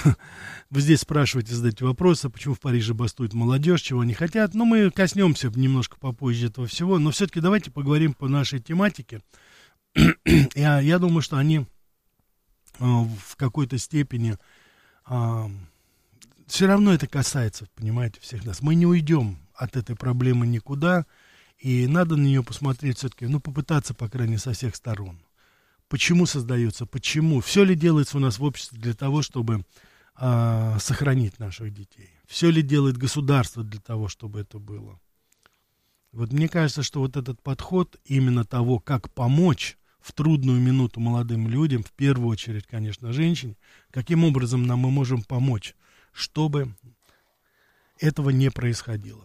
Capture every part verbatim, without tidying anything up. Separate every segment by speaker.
Speaker 1: вы здесь спрашиваете, задаете вопросы, почему в Париже бастует молодежь, чего они хотят. Но мы коснемся немножко попозже этого всего. Но все-таки давайте поговорим по нашей тематике. я, я думаю, что они э, в какой-то степени... Э, все равно это касается, понимаете, всех нас. Мы не уйдем от этой проблемы никуда. И надо на нее посмотреть все-таки, ну, попытаться, по крайней мере, со всех сторон. Почему создается, почему? Все ли делается у нас в обществе для того, чтобы э, сохранить наших детей? Все ли делает государство для того, чтобы это было? Вот мне кажется, что вот этот подход именно того, как помочь в трудную минуту молодым людям, в первую очередь, конечно, женщине, каким образом нам мы можем помочь, чтобы этого не происходило.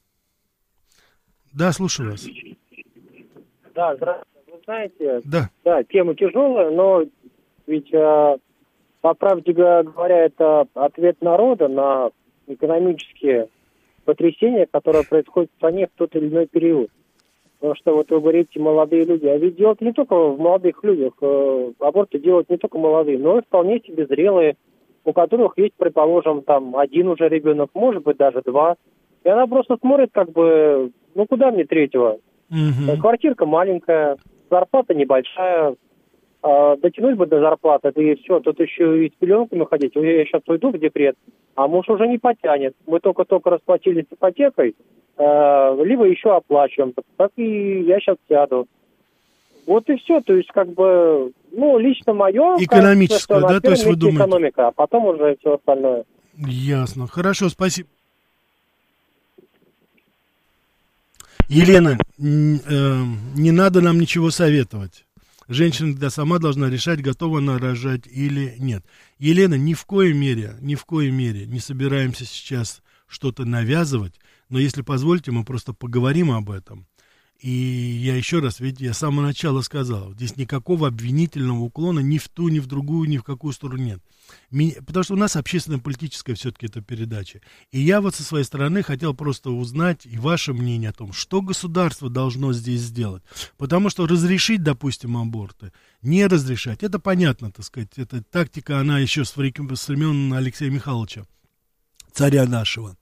Speaker 1: Да, слушаю вас.
Speaker 2: Да, здравствуйте. Вы знаете,
Speaker 1: да.
Speaker 2: да, тема тяжелая, но ведь, э, по правде говоря, это ответ народа на экономические потрясения, которые происходят в стране в тот или иной период. Потому что вот вы говорите, молодые люди, а ведь дело не только в молодых людях, э, аборты делают не только молодые, но и вполне себе зрелые, у которых есть, предположим, там один уже ребенок, может быть, даже два. И она просто смотрит, как бы, ну куда мне третьего? Mm-hmm. Квартирка маленькая, зарплата небольшая, а, дотянуть бы до зарплаты, да и все, тут еще и с пеленками ходить. Я сейчас уйду в декрет, а муж уже не потянет. Мы только-только расплатились с ипотекой, а, либо еще оплачиваем. Так и я сейчас сяду. Вот и все, то есть как бы, ну, лично мое...
Speaker 1: Экономическое, кажется, да, то есть вы думаете?
Speaker 2: Экономика, а потом уже все остальное.
Speaker 1: Ясно, хорошо, спасибо. Елена, не надо нам ничего советовать. Женщина тогда сама должна решать, готова она рожать или нет. Елена, ни в коей мере, ни в коей мере не собираемся сейчас что-то навязывать, но если позволите, мы просто поговорим об этом. И я еще раз, ведь я с самого начала сказал, здесь никакого обвинительного уклона ни в ту, ни в другую, ни в какую сторону нет. Меня, потому что у нас общественно-политическая все-таки эта передача. И я вот со своей стороны хотел просто узнать и ваше мнение о том, что государство должно здесь сделать. Потому что разрешить, допустим, аборты, не разрешать, это понятно, так сказать, эта тактика, она еще с времен Алексея Михайловича, царя нашего.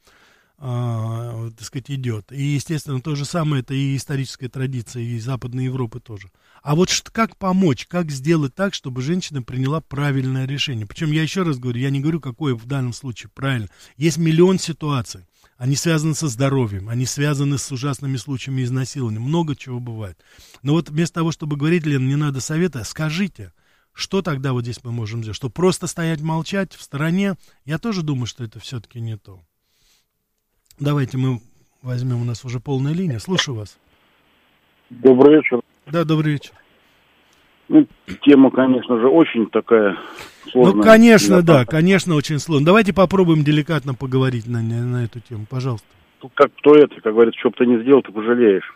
Speaker 1: А, так сказать, идет. И, естественно, то же самое, это и историческая традиция, и Западной Европы тоже. А вот что, как помочь, как сделать так, чтобы женщина приняла правильное решение? Причем, я еще раз говорю, я не говорю, какое в данном случае правильно. Есть миллион ситуаций. Они связаны со здоровьем, они связаны с ужасными случаями изнасилования. Много чего бывает. Но вот вместо того, чтобы говорить, Лена, не надо совета, скажите, что тогда вот здесь мы можем сделать? Что просто стоять, молчать в стороне? Я тоже думаю, что это все-таки не то. Давайте мы возьмем, у нас уже полная линия. Слушаю вас.
Speaker 3: Добрый вечер.
Speaker 1: Да, добрый вечер.
Speaker 3: Ну, тема, конечно же, очень такая сложная.
Speaker 1: Ну, конечно, да, конечно, очень сложно. Давайте попробуем деликатно поговорить на, на эту тему, пожалуйста.
Speaker 3: Тут как кто это, как говорится, что бы ты ни сделал, ты пожалеешь.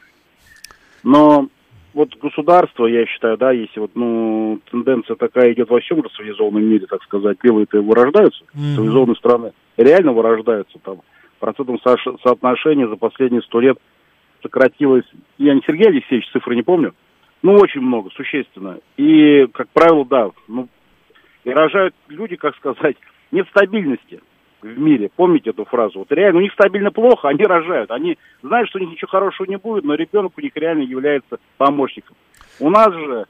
Speaker 3: Но вот государство, я считаю, да, если вот, ну, тенденция такая идет во всем цивилизованном мире, так сказать, белые-то вырождаются, mm-hmm. цивилизованные страны реально вырождаются там. Процентном со- соотношении за последние сто лет сократилось, я не Сергей Алексеевич, цифры не помню, ну, очень много, существенно. И, как правило, да, ну, и рожают люди, как сказать, нет стабильности в мире. Помните эту фразу? Вот реально, у них стабильно плохо, они рожают. Они знают, что у них ничего хорошего не будет, но ребенок у них реально является помощником. У нас же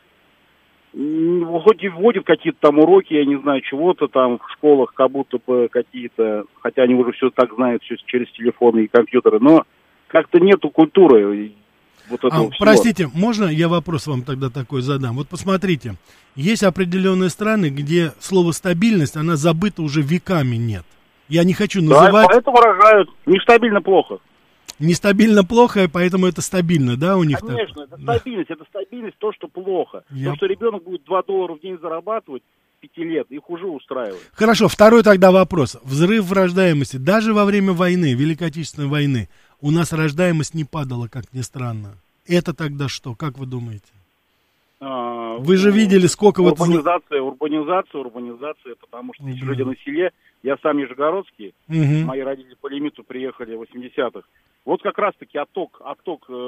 Speaker 3: хоть и вводят какие-то там уроки, я не знаю, чего-то там в школах, как будто бы какие-то, хотя они уже все так знают, все через телефоны и компьютеры, но как-то нету культуры вот этого
Speaker 1: а,
Speaker 3: всего.
Speaker 1: Простите, можно я вопрос вам тогда такой задам? Вот посмотрите, есть определенные страны, где слово «стабильность», она забыта уже веками нет. Я не хочу называть...
Speaker 3: Да, поэтому рожают. Нестабильно плохо.
Speaker 1: Нестабильно плохо, поэтому это стабильно, да, у них?
Speaker 3: Конечно,
Speaker 1: так?
Speaker 3: это стабильность, это стабильность, то, что плохо.
Speaker 1: Я...
Speaker 3: То, что ребенок будет два доллара в день зарабатывать, пяти лет, их уже устраивает.
Speaker 1: Хорошо, второй тогда вопрос. Взрыв в рождаемости. Даже во время войны, Великой Отечественной войны, у нас рождаемость не падала, как ни странно. Это тогда что, как вы думаете?
Speaker 3: А,
Speaker 1: вы же видели, сколько...
Speaker 3: Урбанизация, вот... урбанизация, урбанизация, потому что эти люди на селе, я сам нижегородский, угу. Мои родители по лимиту приехали в восьмидесятых. Вот как раз-таки отток, отток э,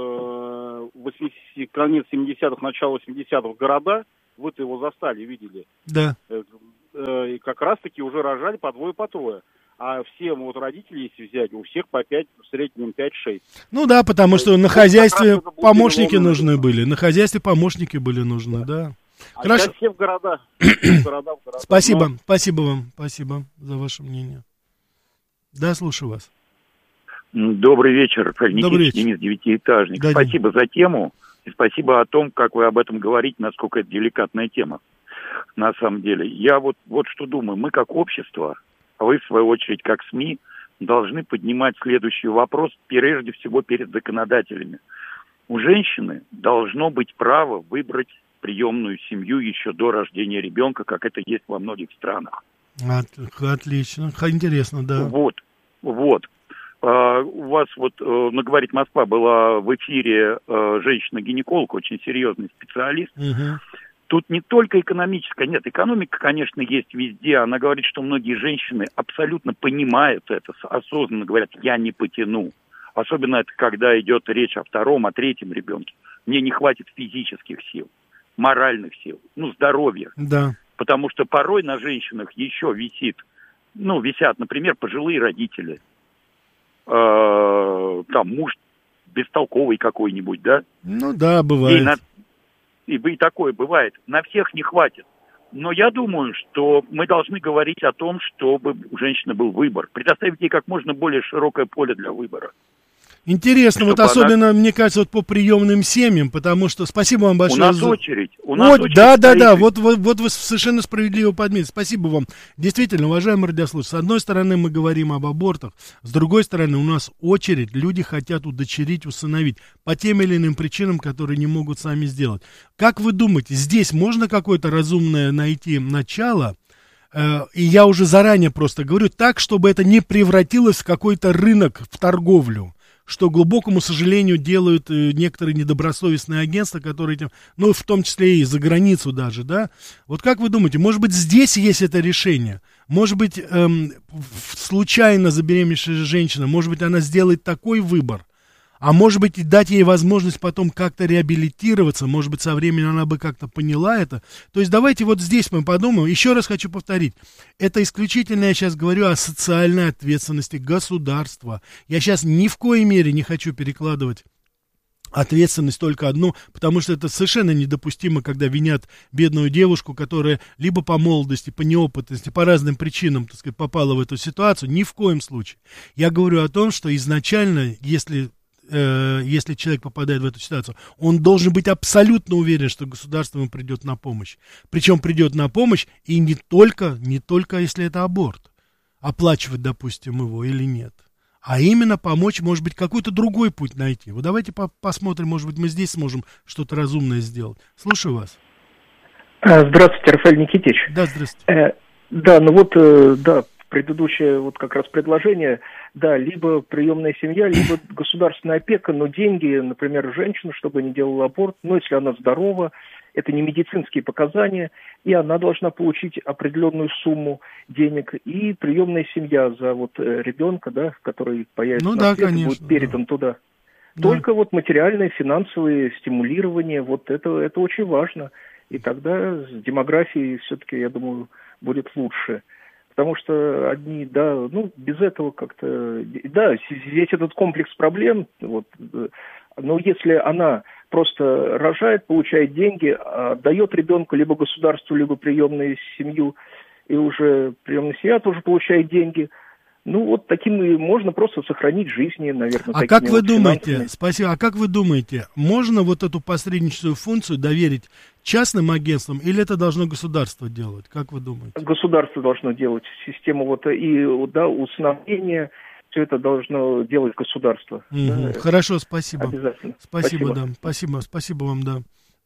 Speaker 3: конец семидесятых, начало восьмидесятых в города, вы-то его застали, видели.
Speaker 1: Да.
Speaker 3: Э, э, как раз-таки уже рожали по двое, по трое. А все вот родители, если взять, у всех по пять, в среднем пять-шесть.
Speaker 1: Ну да, потому что на хозяйстве помощники нужны были. На хозяйстве помощники были нужны, да.
Speaker 3: А
Speaker 1: Хорошо.
Speaker 3: сейчас все в города. в города, в города.
Speaker 1: Спасибо,
Speaker 3: Но...
Speaker 1: спасибо вам, спасибо за ваше мнение. Да, слушаю вас.
Speaker 4: Добрый вечер, Никита Денис, девятиэтажник.
Speaker 1: Да,
Speaker 4: спасибо за тему и спасибо о том, как вы об этом говорите, насколько это деликатная тема. На самом деле, я вот, вот что думаю, мы как общество, а вы в свою очередь как СМИ, должны поднимать следующий вопрос, прежде всего перед законодателями. У женщины должно быть право выбрать приемную семью еще до рождения ребенка, как это есть во многих странах.
Speaker 1: От, отлично, интересно, да.
Speaker 4: Вот, вот. Uh, у вас вот, uh, на «Говорит Москва» была в эфире uh, женщина-гинеколог, очень серьезный специалист.
Speaker 1: Угу.
Speaker 4: Тут не только экономическая, нет, экономика, конечно, есть везде. Она говорит, что многие женщины абсолютно понимают это, осознанно говорят, я не потяну. Особенно это, когда идет речь о втором, о третьем ребенке. Мне не хватит физических сил, моральных сил, ну, здоровья.
Speaker 1: Да.
Speaker 4: Потому что порой на женщинах еще висит, ну, висят, например, пожилые родители. Э, там муж бестолковый какой-нибудь, да?
Speaker 1: Ну да, бывает.
Speaker 4: И, на... и, и такое бывает. На всех не хватит. Но я думаю, что мы должны говорить о том, чтобы у женщины был выбор. Предоставить ей как можно более широкое поле для выбора.
Speaker 1: Интересно,
Speaker 4: Чтобы
Speaker 1: вот особенно,
Speaker 4: она...
Speaker 1: мне кажется, вот по приемным семьям, потому что, спасибо вам большое.
Speaker 4: У нас
Speaker 1: за...
Speaker 4: очередь. У нас
Speaker 1: вот,
Speaker 4: очередь
Speaker 1: да, да,
Speaker 4: стоит.
Speaker 1: да, вот, вот, вот вы совершенно справедливо подметили. Спасибо вам. Действительно, уважаемые радиослушатели, с одной стороны мы говорим об абортах, с другой стороны у нас очередь, люди хотят удочерить, усыновить по тем или иным причинам, которые не могут сами сделать. Как вы думаете, здесь можно какое-то разумное найти начало? И я уже заранее просто говорю так, чтобы это не превратилось в какой-то рынок, в торговлю, что, к глубокому сожалению, делают некоторые недобросовестные агентства, которые этим, ну, в том числе и за границу даже, да. Вот как вы думаете, может быть, здесь есть это решение? Может быть, эм, случайно забеременевшая женщина, может быть, она сделает такой выбор, а может быть, и дать ей возможность потом как-то реабилитироваться, может быть, со временем она бы как-то поняла это. То есть давайте вот здесь мы подумаем. Еще раз хочу повторить, это исключительно я сейчас говорю о социальной ответственности государства. Я сейчас ни в коей мере не хочу перекладывать ответственность только одну, потому что это совершенно недопустимо, когда винят бедную девушку, которая либо по молодости, по неопытности, по разным причинам, так сказать, попала в эту ситуацию. Ни в коем случае. Я говорю о том, что изначально, если... если человек попадает в эту ситуацию, он должен быть абсолютно уверен, что государство ему придет на помощь. Причем придет на помощь и не только, не только если это аборт, оплачивать, допустим, его или нет, а именно помочь, может быть, какой-то другой путь найти. Вот давайте по- посмотрим, может быть, мы здесь сможем что-то разумное сделать. Слушаю вас.
Speaker 5: Здравствуйте, Рафаэль Никитич.
Speaker 1: Да, здравствуйте.
Speaker 5: Э, да, ну вот, э, да, предыдущее вот как раз предложение, да, либо приемная семья, либо государственная опека, но деньги, например, женщину, чтобы не делала аборт, ну, если она здорова, это не медицинские показания, и она должна получить определенную сумму денег, и приемная семья за вот э, ребенка, да, который появится
Speaker 1: ну,
Speaker 5: на
Speaker 1: да,
Speaker 5: свет,
Speaker 1: конечно,
Speaker 5: будет передан
Speaker 1: да.
Speaker 5: туда.
Speaker 1: Да.
Speaker 5: Только вот материальное, финансовое стимулирование, вот это, это очень важно. И тогда с демографией все-таки, я думаю, будет лучше. Потому что одни, да, ну, без этого как-то... Да, здесь этот комплекс проблем, вот, но если она просто рожает, получает деньги, отдает ребенку либо государству, либо приемную семью, и уже приемная семья тоже получает деньги, ну, вот таким и можно просто сохранить жизни, наверное.
Speaker 1: А как вы вот думаете, спасибо, а как вы думаете, можно вот эту посредническую функцию доверить частным агентствам, или это должно государство делать? Как вы думаете?
Speaker 5: Государство должно делать систему вот и, да, усыновления, все это должно делать государство.
Speaker 1: Угу.
Speaker 5: Да?
Speaker 1: Хорошо, спасибо.
Speaker 5: Обязательно.
Speaker 1: Спасибо,
Speaker 5: спасибо.
Speaker 1: да, спасибо, спасибо вам, да.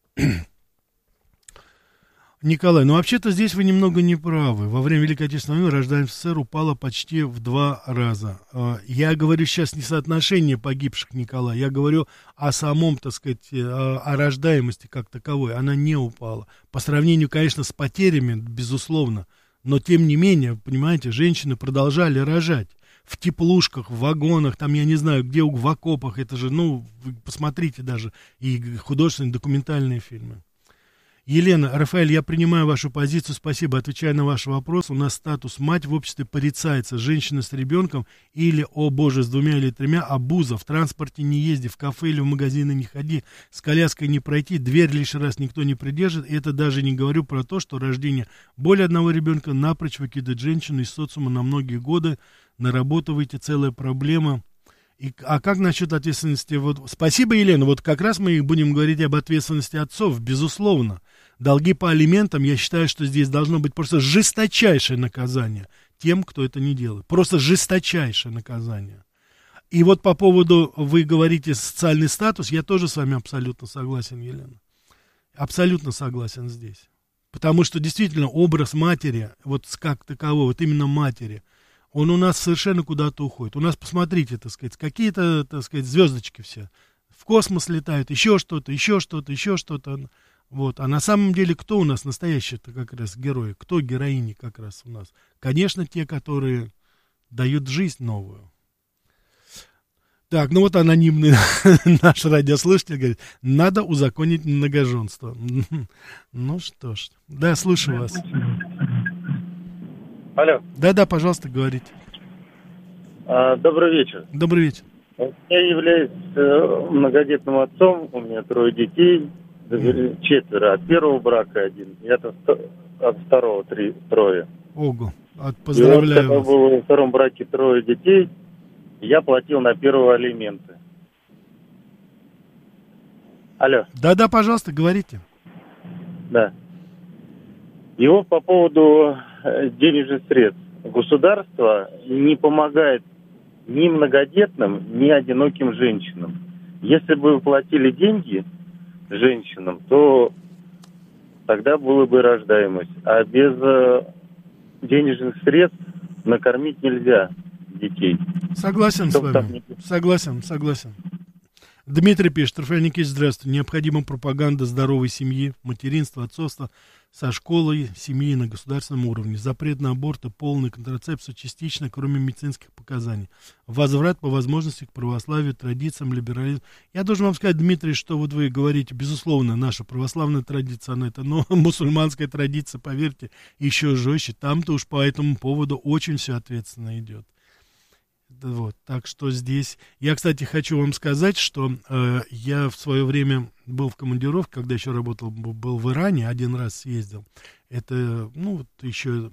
Speaker 1: Николай, ну вообще-то здесь вы немного не правы. Во время Великой Отечественной войны рождаемость в СССР упала почти в два раза. Я говорю сейчас не соотношение погибших, Николай, я говорю о самом, так сказать, о рождаемости как таковой. Она не упала. По сравнению, конечно, с потерями, безусловно, но тем не менее, понимаете, женщины продолжали рожать. В теплушках, в вагонах, там, я не знаю, где, в окопах, это же, ну, вы посмотрите даже, и художественные, документальные фильмы. Елена, Рафаэль, я принимаю вашу позицию, спасибо. Отвечая на ваш вопрос, у нас статус мать в обществе порицается. Женщина с ребенком или, о боже, с двумя или тремя, абуза. В транспорте не езди, в кафе или в магазины не ходи, с коляской не пройти, дверь лишний раз никто не придержит. И это даже не говорю про то, что рождение более одного ребенка напрочь выкидывает женщину из социума на многие годы. На работу выйти целая проблема. И, а как насчет ответственности? Вот, спасибо, Елена. Вот как раз мы будем говорить об ответственности отцов, безусловно. Долги по алиментам, я считаю, что здесь должно быть просто жесточайшее наказание тем, кто это не делает. Просто жесточайшее наказание. И вот по поводу, вы говорите, социальный статус, я тоже с вами абсолютно согласен, Елена. Абсолютно согласен здесь. Потому что действительно образ матери, вот как таковой, вот именно матери, он у нас совершенно куда-то уходит. У нас, посмотрите, так сказать, какие-то, так сказать, звездочки все. В космос летают, еще что-то, еще что-то, еще что-то. Вот. А на самом деле, кто у нас настоящие-то как раз герои? Кто героини как раз у нас? Конечно, те, которые дают жизнь новую. Так, ну вот анонимный наш радиослушатель говорит, надо узаконить многоженство. Ну что ж, да, слушаю вас.
Speaker 6: Алло.
Speaker 1: Да-да, пожалуйста, говорите.
Speaker 6: А, добрый вечер.
Speaker 1: Добрый вечер.
Speaker 6: Я являюсь э, многодетным отцом, у меня трое детей, mm. четверо, от первого брака один, и от, от второго три, трое.
Speaker 1: Ого, от, поздравляю
Speaker 6: и вот,
Speaker 1: вас.
Speaker 6: когда было во втором браке трое детей, я платил на первого алименты. Алло.
Speaker 1: Да-да, пожалуйста, говорите.
Speaker 6: Да. И вот по поводу денежных средств. Государство не помогает ни многодетным, ни одиноким женщинам. Если бы вы платили деньги женщинам, то тогда была бы рождаемость. А без денежных средств накормить нельзя детей.
Speaker 1: Согласен
Speaker 6: Чтоб
Speaker 1: с вами. Не... Согласен, согласен. Дмитрий пишет, Рафаэль Никитич, здравствуйте. Необходима пропаганда здоровой семьи, материнства, отцовства со школой семьи на государственном уровне. Запрет на аборты, полную контрацепцию частично, кроме медицинских показаний. Возврат по возможности к православию, традициям, либерализму. Я должен вам сказать, Дмитрий, что вот вы говорите, безусловно, наша православная традиция, она это, но мусульманская традиция, поверьте, еще жестче. Там-то уж по этому поводу очень все ответственно идет. Вот, так что здесь... Я, кстати, хочу вам сказать, что э, я в свое время был в командировке, когда еще работал, был в Иране, один раз съездил. Это, ну, вот еще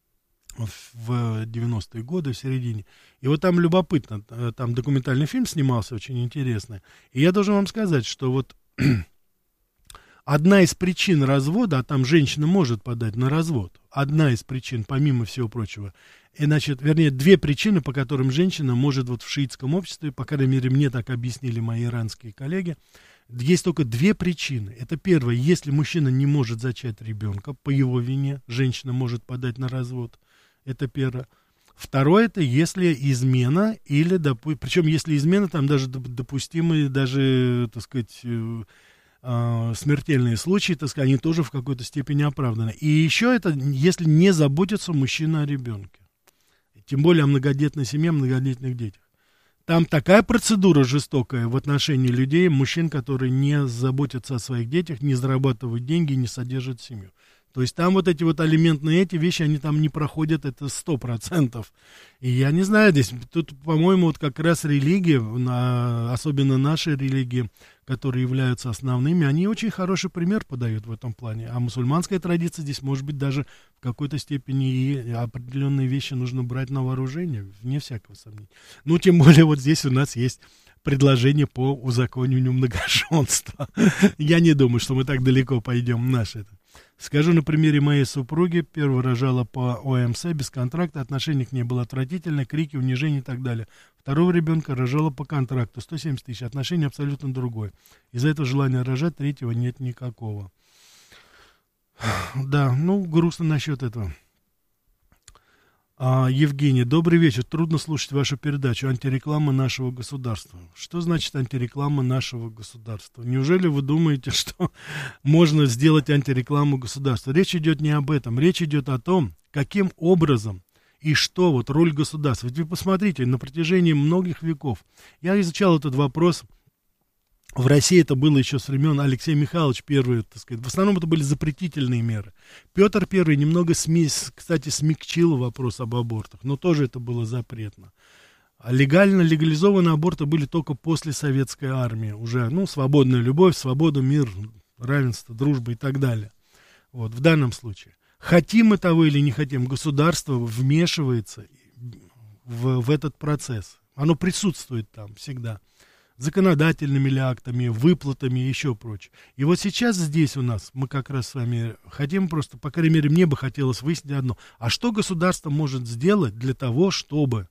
Speaker 1: в девяностые годы, в середине. И вот там любопытно, там документальный фильм снимался, очень интересный. И я должен вам сказать, что вот одна из причин развода, а там женщина может подать на развод, одна из причин, помимо всего прочего, и, значит, вернее, две причины, по которым женщина может вот в шиитском обществе, по крайней мере, мне так объяснили мои иранские коллеги, есть только две причины. Это первое, если мужчина не может зачать ребенка по его вине, женщина может подать на развод. Это первое. Второе, это если измена или, допу- причем если измена, там даже допустимые, даже, так сказать, смертельные случаи, так сказать, они тоже в какой-то степени оправданы. И еще это, если не заботится мужчина о ребенке. Тем более о многодетной семье, многодетных детях. Там такая процедура жестокая в отношении людей, мужчин, которые не заботятся о своих детях, не зарабатывают деньги, не содержат семью. То есть там вот эти вот алиментные эти вещи, они там не проходят, это сто процентов. И я не знаю, здесь, тут, по-моему, вот как раз религия, особенно наши религии, которые являются основными, они очень хороший пример подают в этом плане. А мусульманская традиция здесь, может быть, даже в какой-то степени и определенные вещи нужно брать на вооружение, вне всякого сомнения. Ну, тем более вот здесь у нас есть предложение по узаконению многоженства. Я не думаю, что мы так далеко пойдем, наше это. Скажу на примере моей супруги. Первая рожала по ОМС, без контракта, отношение к ней было отвратительное, крики, унижение и так далее. Второго ребенка рожала по контракту, сто семьдесят тысяч, отношение абсолютно другое. Из-за этого желания рожать третьего нет никакого. Да, ну, грустно насчет этого. А, Евгений, добрый вечер. Трудно слушать вашу передачу «Антиреклама нашего государства». Что значит антиреклама нашего государства? Неужели вы думаете, что можно сделать антирекламу государства? Речь идет не об этом. Речь идет о том, каким образом и что вот роль государства. Ведь вы посмотрите, на протяжении многих веков я изучал этот вопрос В России это было еще с времен Алексея Михайловича первые, так сказать. В основном это были запретительные меры. Петр Первый немного, смес, кстати, смягчил вопрос об абортах, но тоже это было запретно. А легально легализованные аборты были только после советской армии. Уже, ну, свободная любовь, свобода, мир, равенство, дружба и так далее. Вот, в данном случае. Хотим мы того или не хотим, государство вмешивается в, в этот процесс. Оно присутствует там всегда. Законодательными ли актами, выплатами и еще прочее. И вот сейчас здесь у нас, мы как раз с вами хотим просто, по крайней мере, мне бы хотелось выяснить одно. А что государство может сделать для того, чтобы,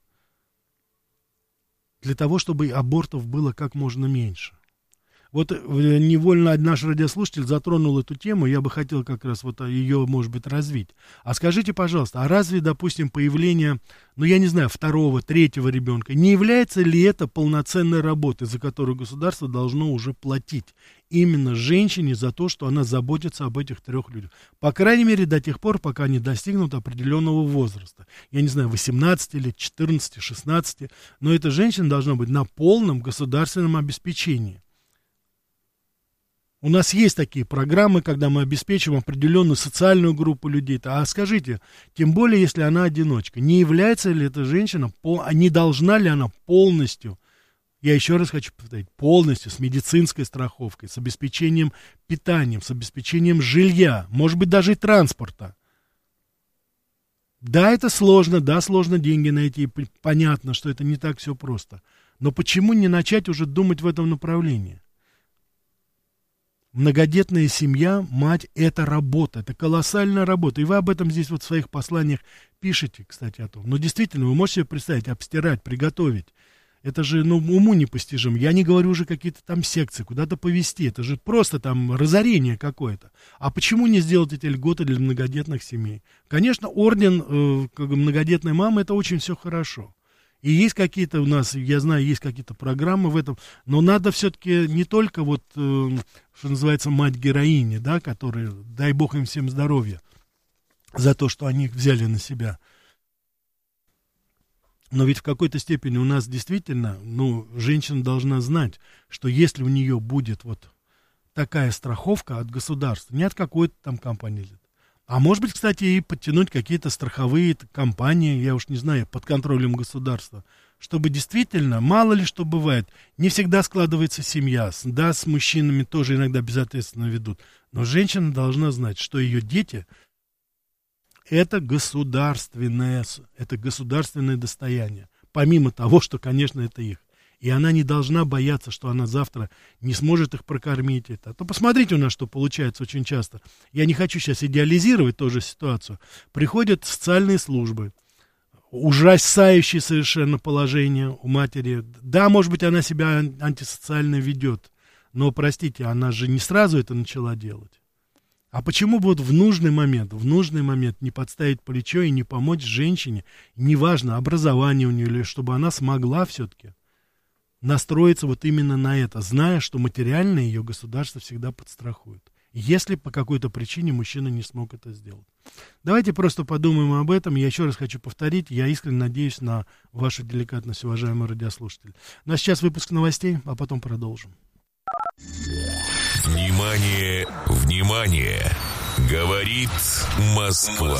Speaker 1: для того, чтобы абортов было как можно меньше? Вот невольно наш радиослушатель затронул эту тему, я бы хотел как раз вот ее, может быть, развить. А скажите, пожалуйста, а разве, допустим, появление, ну, я не знаю, второго, третьего ребенка, не является ли это полноценной работой, за которую государство должно уже платить именно женщине за то, что она заботится об этих трех людях? По крайней мере, до тех пор, пока они достигнут определенного возраста. Я не знаю, восемнадцати лет, четырнадцати, шестнадцати, но эта женщина должна быть на полном государственном обеспечении. У нас есть такие программы, когда мы обеспечиваем определенную социальную группу людей. А скажите, тем более, если она одиночка, не является ли эта женщина, не должна ли она полностью, я еще раз хочу повторить, полностью с медицинской страховкой, с обеспечением питанием, с обеспечением жилья, может быть, даже и транспорта. Да, это сложно, да, сложно деньги найти, понятно, что это не так все просто. Но почему не начать уже думать в этом направлении? Многодетная семья, мать, это работа, это колоссальная работа. И вы об этом здесь вот в своих посланиях пишете, кстати, о том. Но действительно, вы можете себе представить, обстирать, приготовить. Это же, ну, уму непостижимо. Я не говорю уже какие-то там секции, куда-то повезти. Это же просто там разорение какое-то. А почему не сделать эти льготы для многодетных семей? Конечно, орден э, как бы многодетной мамы, это очень все хорошо. И есть какие-то у нас, я знаю, есть какие-то программы в этом, но надо все-таки не только вот, э, что называется, мать-героини, да, которые, дай бог им всем здоровья за то, что они взяли на себя. Но ведь в какой-то степени у нас действительно, ну, женщина должна знать, что если у нее будет вот такая страховка от государства, не от какой-то там компании, а может быть, кстати, и подтянуть какие-то страховые компании, я уж не знаю, под контролем государства, чтобы действительно, мало ли что бывает, не всегда складывается семья, да, с мужчинами тоже иногда безответственно ведут, но женщина должна знать, что ее дети – это государственное, это государственное достояние, помимо того, что, конечно, это их. И она не должна бояться, что она завтра не сможет их прокормить. Это. А то посмотрите у нас, что получается очень часто. Я не хочу сейчас идеализировать тоже ситуацию. Приходят социальные службы, ужасающее совершенно положение у матери. Да, может быть, она себя антисоциально ведет, но, простите, она же не сразу это начала делать. А почему бы вот в нужный момент, в нужный момент не подставить плечо и не помочь женщине, неважно, образование у нее, или чтобы она смогла все-таки настроиться вот именно на это, зная, что материально ее государство всегда подстрахует, если по какой-то причине мужчина не смог это сделать. Давайте просто подумаем об этом. Я еще раз хочу повторить, я искренне надеюсь на вашу деликатность, уважаемые радиослушатели. Ну а сейчас выпуск новостей, а потом продолжим.
Speaker 7: Внимание, внимание! Говорит Москва.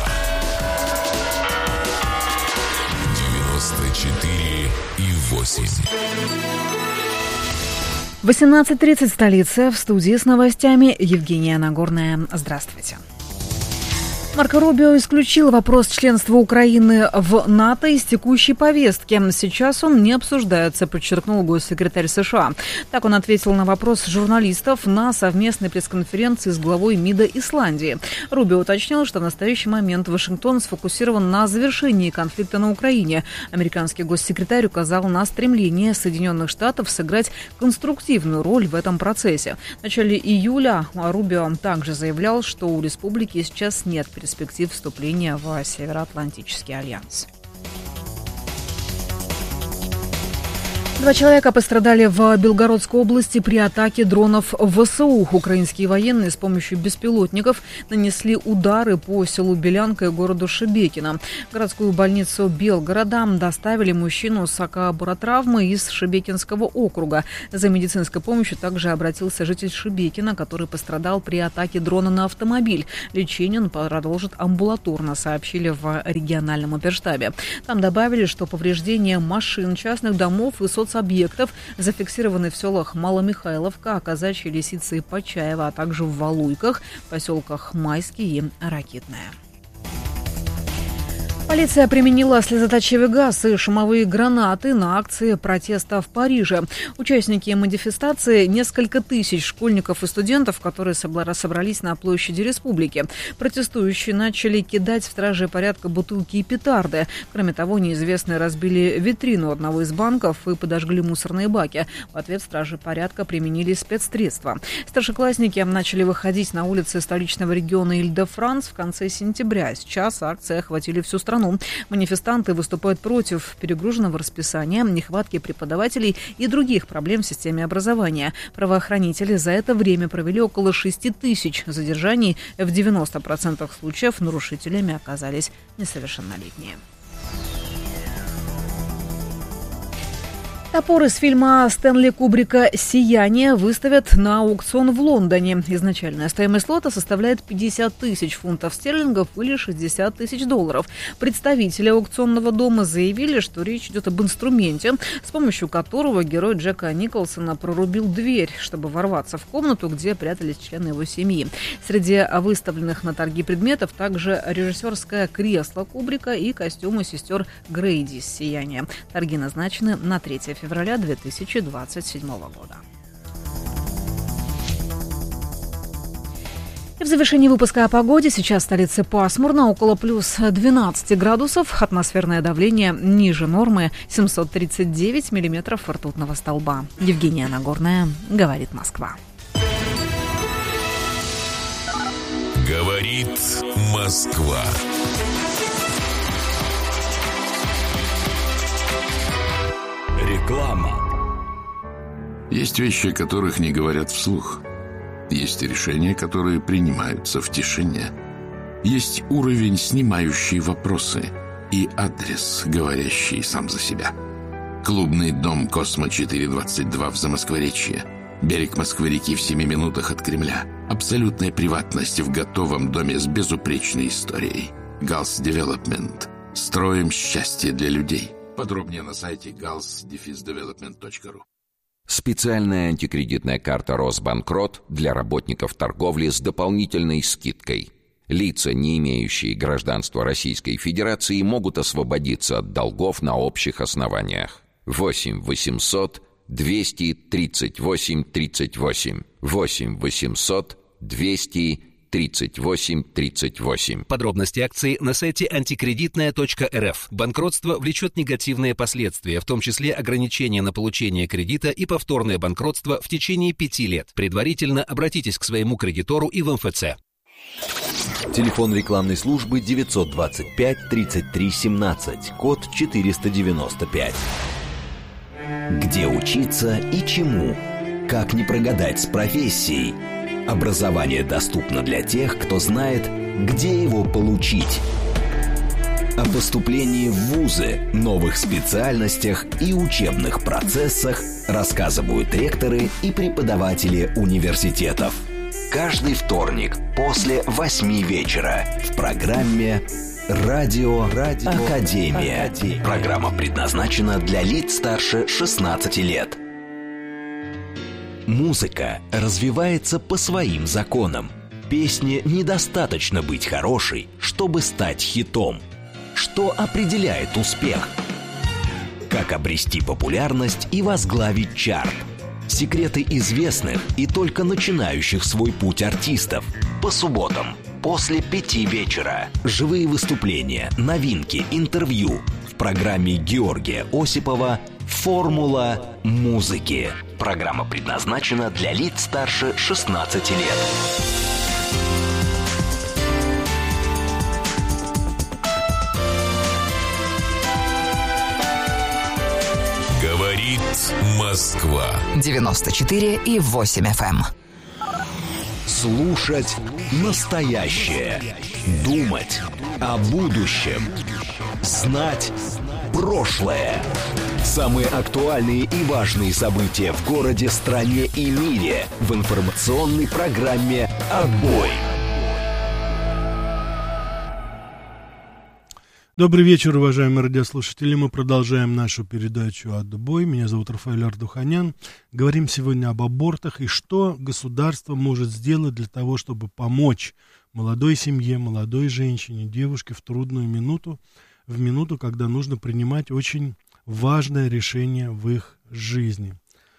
Speaker 7: девяносто четыре и восемь.
Speaker 8: восемнадцать тридцать, столица. В студии с новостями Евгения Нагорная. Здравствуйте. Марко Рубио исключил вопрос членства Украины в НАТО из текущей повестки. Сейчас он не обсуждается, подчеркнул госсекретарь США. Так он ответил на вопрос журналистов на совместной пресс-конференции с главой МИДа Исландии. Рубио уточнил, что в настоящий момент Вашингтон сфокусирован на завершении конфликта на Украине. Американский госсекретарь указал на стремление Соединенных Штатов сыграть конструктивную роль в этом процессе. В начале июля Рубио также заявлял, что у республики сейчас нет перспектив вступления в Североатлантический альянс. Два человека пострадали в Белгородской области при атаке дронов ВСУ. Украинские военные с помощью беспилотников нанесли удары по селу Белянка и городу Шебекино. В городскую больницу Белгорода доставили мужчину с акобаротравмой из Шебекинского округа. За медицинской помощью также обратился житель Шебекина, который пострадал при атаке дрона на автомобиль. Лечение он продолжит амбулаторно, сообщили в региональном оперштабе. Там добавили, что повреждения машин, частных домов и соцобъектов зафиксированы в селах Маломихайловка, Казачья, Лисица и Почаево, а также в Валуйках, поселках Майский и Ракитное. Полиция применила слезоточивый газ и шумовые гранаты на акции протеста в Париже. Участники манифестации – несколько тысяч школьников и студентов, которые собрались на площади Республики. Протестующие начали кидать в стражей порядка бутылки и петарды. Кроме того, неизвестные разбили витрину одного из банков и подожгли мусорные баки. В ответ стражи порядка применили спецсредства. Старшеклассники начали выходить на улицы столичного региона Иль-де-Франс в конце сентября. Сейчас акции охватили всю страну. Манифестанты выступают против перегруженного расписания, нехватки преподавателей и других проблем в системе образования. Правоохранители за это время провели около шести тысяч задержаний. В девяноста процентах случаев нарушителями оказались несовершеннолетние. Топор из фильма Стэнли Кубрика «Сияние» выставят на аукцион в Лондоне. Изначальная стоимость лота составляет пятьдесят тысяч фунтов стерлингов или шестьдесят тысяч долларов. Представители аукционного дома заявили, что речь идет об инструменте, с помощью которого герой Джека Николсона прорубил дверь, чтобы ворваться в комнату, где прятались члены его семьи. Среди выставленных на торги предметов также режиссерское кресло Кубрика и костюмы сестер Грейди из «Сияния». Торги назначены на третье февраля две тысячи двадцать седьмого года. И в завершении выпуска о погоде. Сейчас в столице пасмурно, около плюс двенадцать градусов. Атмосферное давление ниже нормы, семьсот тридцать девять миллиметров ртутного столба. Евгения Нагорная, говорит Москва.
Speaker 7: Говорит Москва.
Speaker 9: Реклама. Есть вещи, о которых не говорят вслух. Есть решения, которые принимаются в тишине. Есть уровень, снимающий вопросы, и адрес, говорящий сам за себя. Клубный дом «Космо четыре двадцать два» в Замоскворечье. Берег Москвы-реки в семи минутах от Кремля. Абсолютная приватность в готовом доме с безупречной историей. Галс Девелопмент. Строим счастье для людей. Подробнее на сайте галс девелопмент точка ру.
Speaker 10: Специальная антикредитная карта «Росбанкрот» для работников торговли с дополнительной скидкой. Лица, не имеющие гражданства Российской Федерации, могут освободиться от долгов на общих основаниях. восемь восемьсот двести тридцать восемь тридцать восемь. восемь восемьсот двести тридцать восемь тридцать восемь.
Speaker 11: Подробности акции на сайте антикредитная точка эр эф. Банкротство влечет негативные последствия, в том числе ограничения на получение кредита и повторное банкротство в течение пяти лет. Предварительно обратитесь к своему кредитору и в эм эф цэ.
Speaker 12: Телефон рекламной службы девятьсот двадцать пять тридцать три семнадцать, код четыреста девяносто пять. Где учиться и чему? Как не прогадать с профессией? Образование доступно для тех, кто знает, где его получить. О поступлении в вузы, новых специальностях и учебных процессах рассказывают ректоры и преподаватели университетов. Каждый вторник после восьми вечера в программе «Радио, Радио Академия». Академия. Программа предназначена для лиц старше шестнадцати лет. Музыка развивается по своим законам. Песне недостаточно быть хорошей, чтобы стать хитом. Что определяет успех? Как обрести популярность и возглавить чарт? Секреты известных и только начинающих свой путь артистов. По субботам после пяти вечера. Живые выступления, новинки, интервью. В программе Георгия Осипова «Формула музыки». Программа предназначена для лиц старше шестнадцати лет.
Speaker 7: Говорит Говорит Москва.
Speaker 13: девяносто четыре и восемь эф эм.
Speaker 12: Слушать настоящее. Думать о будущем. Знать прошлое. Самые актуальные и важные события в городе, стране и мире в информационной программе «Отбой».
Speaker 1: Добрый вечер, уважаемые радиослушатели. Мы продолжаем нашу передачу «Отбой». Меня зовут Рафаэль Ардуханян. Говорим сегодня об абортах и что государство может сделать для того, чтобы помочь молодой семье, молодой женщине, девушке в трудную минуту, в минуту, когда нужно принимать очень важное решение в их жизни.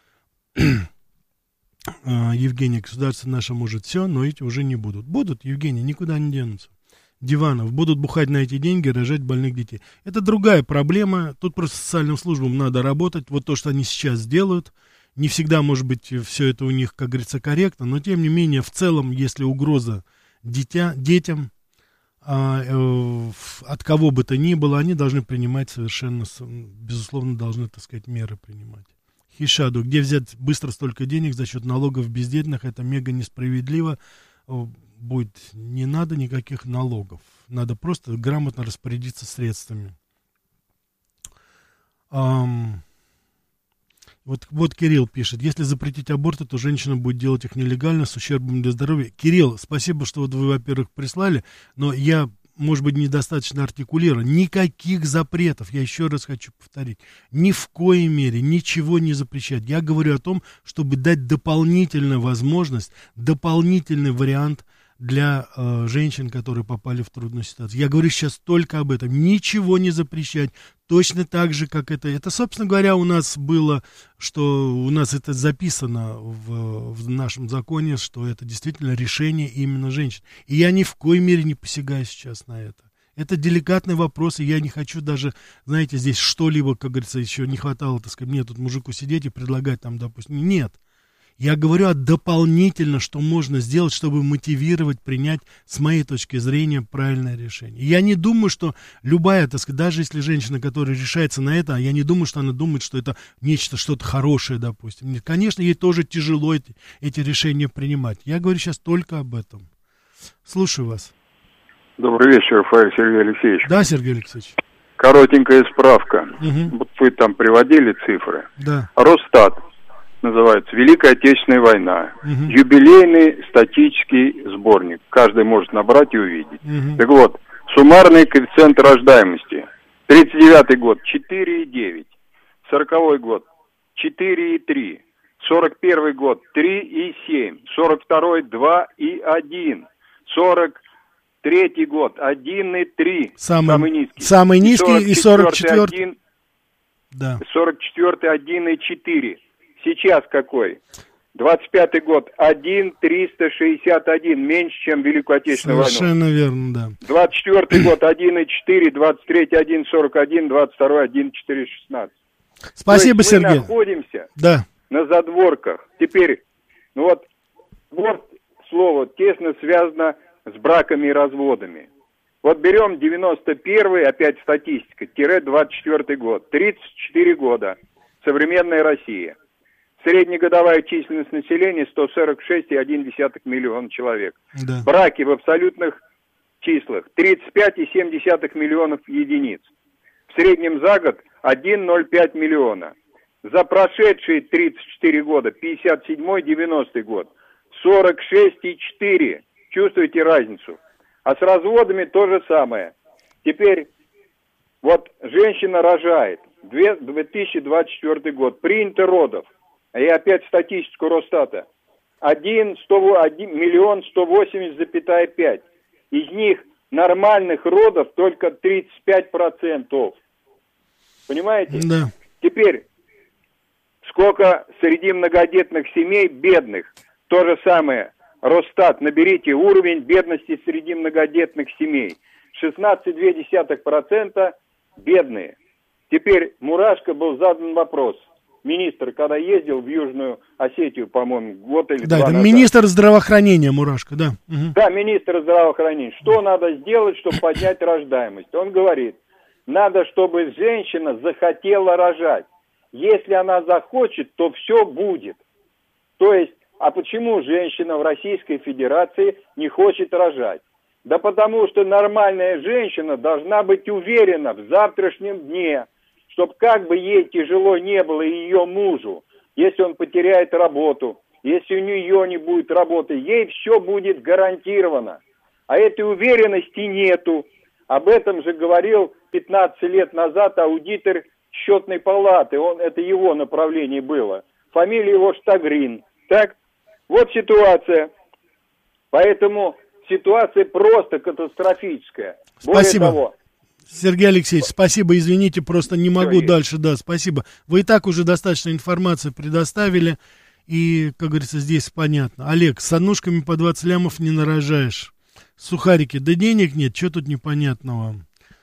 Speaker 1: Евгений, государство наше может все, но эти уже не будут. Будут, Евгений, никуда не денутся. Диванов, будут бухать на эти деньги, рожать больных детей. Это другая проблема, тут просто социальным службам надо работать, вот то, что они сейчас делают, не всегда, может быть, все это у них, как говорится, корректно, но, тем не менее, в целом, если угроза дитя, детям, а, э, от кого бы то ни было, они должны принимать совершенно, безусловно, должны, так сказать, меры принимать. Хишаду, где взять быстро столько денег за счет налогов бездетных, это мега несправедливо. Будет, не надо никаких налогов. Надо просто грамотно распорядиться средствами. Ам, вот, вот Кирилл пишет, если запретить аборты, то женщина будет делать их нелегально, с ущербом для здоровья. Кирилл, спасибо, что вот вы, во-первых, прислали, но я, может быть, недостаточно артикулирован. Никаких запретов, я еще раз хочу повторить, ни в коей мере ничего не запрещать. Я говорю о том, чтобы дать дополнительную возможность, дополнительный вариант для э, женщин, которые попали в трудную ситуацию. Я говорю сейчас только об этом. Ничего не запрещать. Точно так же, как это... Это, собственно говоря, у нас было, что у нас это записано в, в нашем законе, что это действительно решение именно женщин. И я ни в коей мере не посягаю сейчас на это. Это деликатный вопрос, и я не хочу даже, знаете, здесь что-либо, как говорится, еще не хватало, так сказать, мне тут мужику сидеть и предлагать там, допустим, нет. Я говорю о дополнительно, что можно сделать, чтобы мотивировать, принять, с моей точки зрения, правильное решение. Я не думаю, что любая, так сказать, даже если женщина, которая решается на это, я не думаю, что она думает, что это нечто, что-то хорошее, допустим. Нет, конечно, ей тоже тяжело эти, эти решения принимать. Я говорю сейчас только об этом. Слушаю вас.
Speaker 14: Добрый вечер, Рафаэль Сергей Алексеевич.
Speaker 1: Да, Сергей Алексеевич.
Speaker 14: Коротенькая справка.
Speaker 1: Угу.
Speaker 14: Вот вы там приводили цифры.
Speaker 1: Да.
Speaker 14: Росстат. Называется «Великая Отечественная война». Угу. Юбилейный статический сборник. Каждый может набрать и увидеть. Угу. Так вот, суммарный коэффициент рождаемости. тридцать девятый год четыре и девять. сороковой год четыре и три. сорок первый год три и семь. сорок второй два и один. сорок третий год один и три.
Speaker 1: Самый,
Speaker 14: самый низкий.
Speaker 1: Самый низкий и сорок четвёртый. Да.
Speaker 14: сорок четвёртый один и четыре. Сейчас какой? двадцать пятый год один триста шестьдесят один, меньше, чем Великую Отечественную
Speaker 1: Совершенно
Speaker 14: войну.
Speaker 1: Совершенно верно, да.
Speaker 14: двадцать четвёртый год один и четыре, двадцать третий один сорок один, двадцать второй один четыре шестнадцать.
Speaker 1: Спасибо, Сергей.
Speaker 14: Мы находимся
Speaker 1: да.
Speaker 14: на задворках. Теперь, ну вот, вот слово тесно связано с браками и разводами. Вот берем девяносто первый, опять статистика, тире двадцать четвёртый год, тридцать четыре года, современная Россия. Среднегодовая численность населения сто сорок шесть целых одна десятая миллиона человек.
Speaker 1: Да.
Speaker 14: Браки в абсолютных числах тридцать пять целых семь десятых миллионов единиц. В среднем за год один целых ноль пять миллиона. За прошедшие тридцать четыре года, пятьдесят седьмой девяностый год, сорок шесть целых четыре. Чувствуете разницу? А с разводами то же самое. Теперь вот женщина рожает. две тысячи двадцать четвёртый год. Принято родов. И опять статистику Росстата. один миллион сто восемьдесят целых пять. Из них нормальных родов только тридцать пять процентов. Понимаете?
Speaker 1: Да.
Speaker 14: Теперь, сколько среди многодетных семей бедных? То же самое. Росстат, наберите уровень бедности среди многодетных семей. шестнадцать целых две десятых процента бедные. Теперь, Мурашко, был задан вопрос. Министр, когда ездил в Южную Осетию, по-моему, год или
Speaker 1: да,
Speaker 14: два
Speaker 1: это
Speaker 14: назад.
Speaker 1: Министр здравоохранения, Мурашко, да. Угу.
Speaker 14: Да, министр здравоохранения. Что надо сделать, чтобы поднять рождаемость? Он говорит, надо, чтобы женщина захотела рожать. Если она захочет, то все будет. То есть, а почему женщина в Российской Федерации не хочет рожать? Да потому что нормальная женщина должна быть уверена в завтрашнем дне, чтобы как бы ей тяжело не было и ее мужу, если он потеряет работу, если у нее не будет работы, ей все будет гарантировано. А этой уверенности нету. Об этом же говорил пятнадцать лет назад аудитор счетной палаты. Он, это его направление было. Фамилия его Штагрин. Так, вот ситуация. Поэтому ситуация просто катастрофическая. Более
Speaker 1: Спасибо.
Speaker 14: того,
Speaker 1: Сергей Алексеевич, спасибо, извините, просто не могу
Speaker 14: Все,
Speaker 1: дальше, да, спасибо. Вы и так уже достаточно информации предоставили, и, как говорится, здесь понятно. Олег, с однушками по двадцать лямов не нарожаешь. Сухарики, да денег нет, что тут непонятного?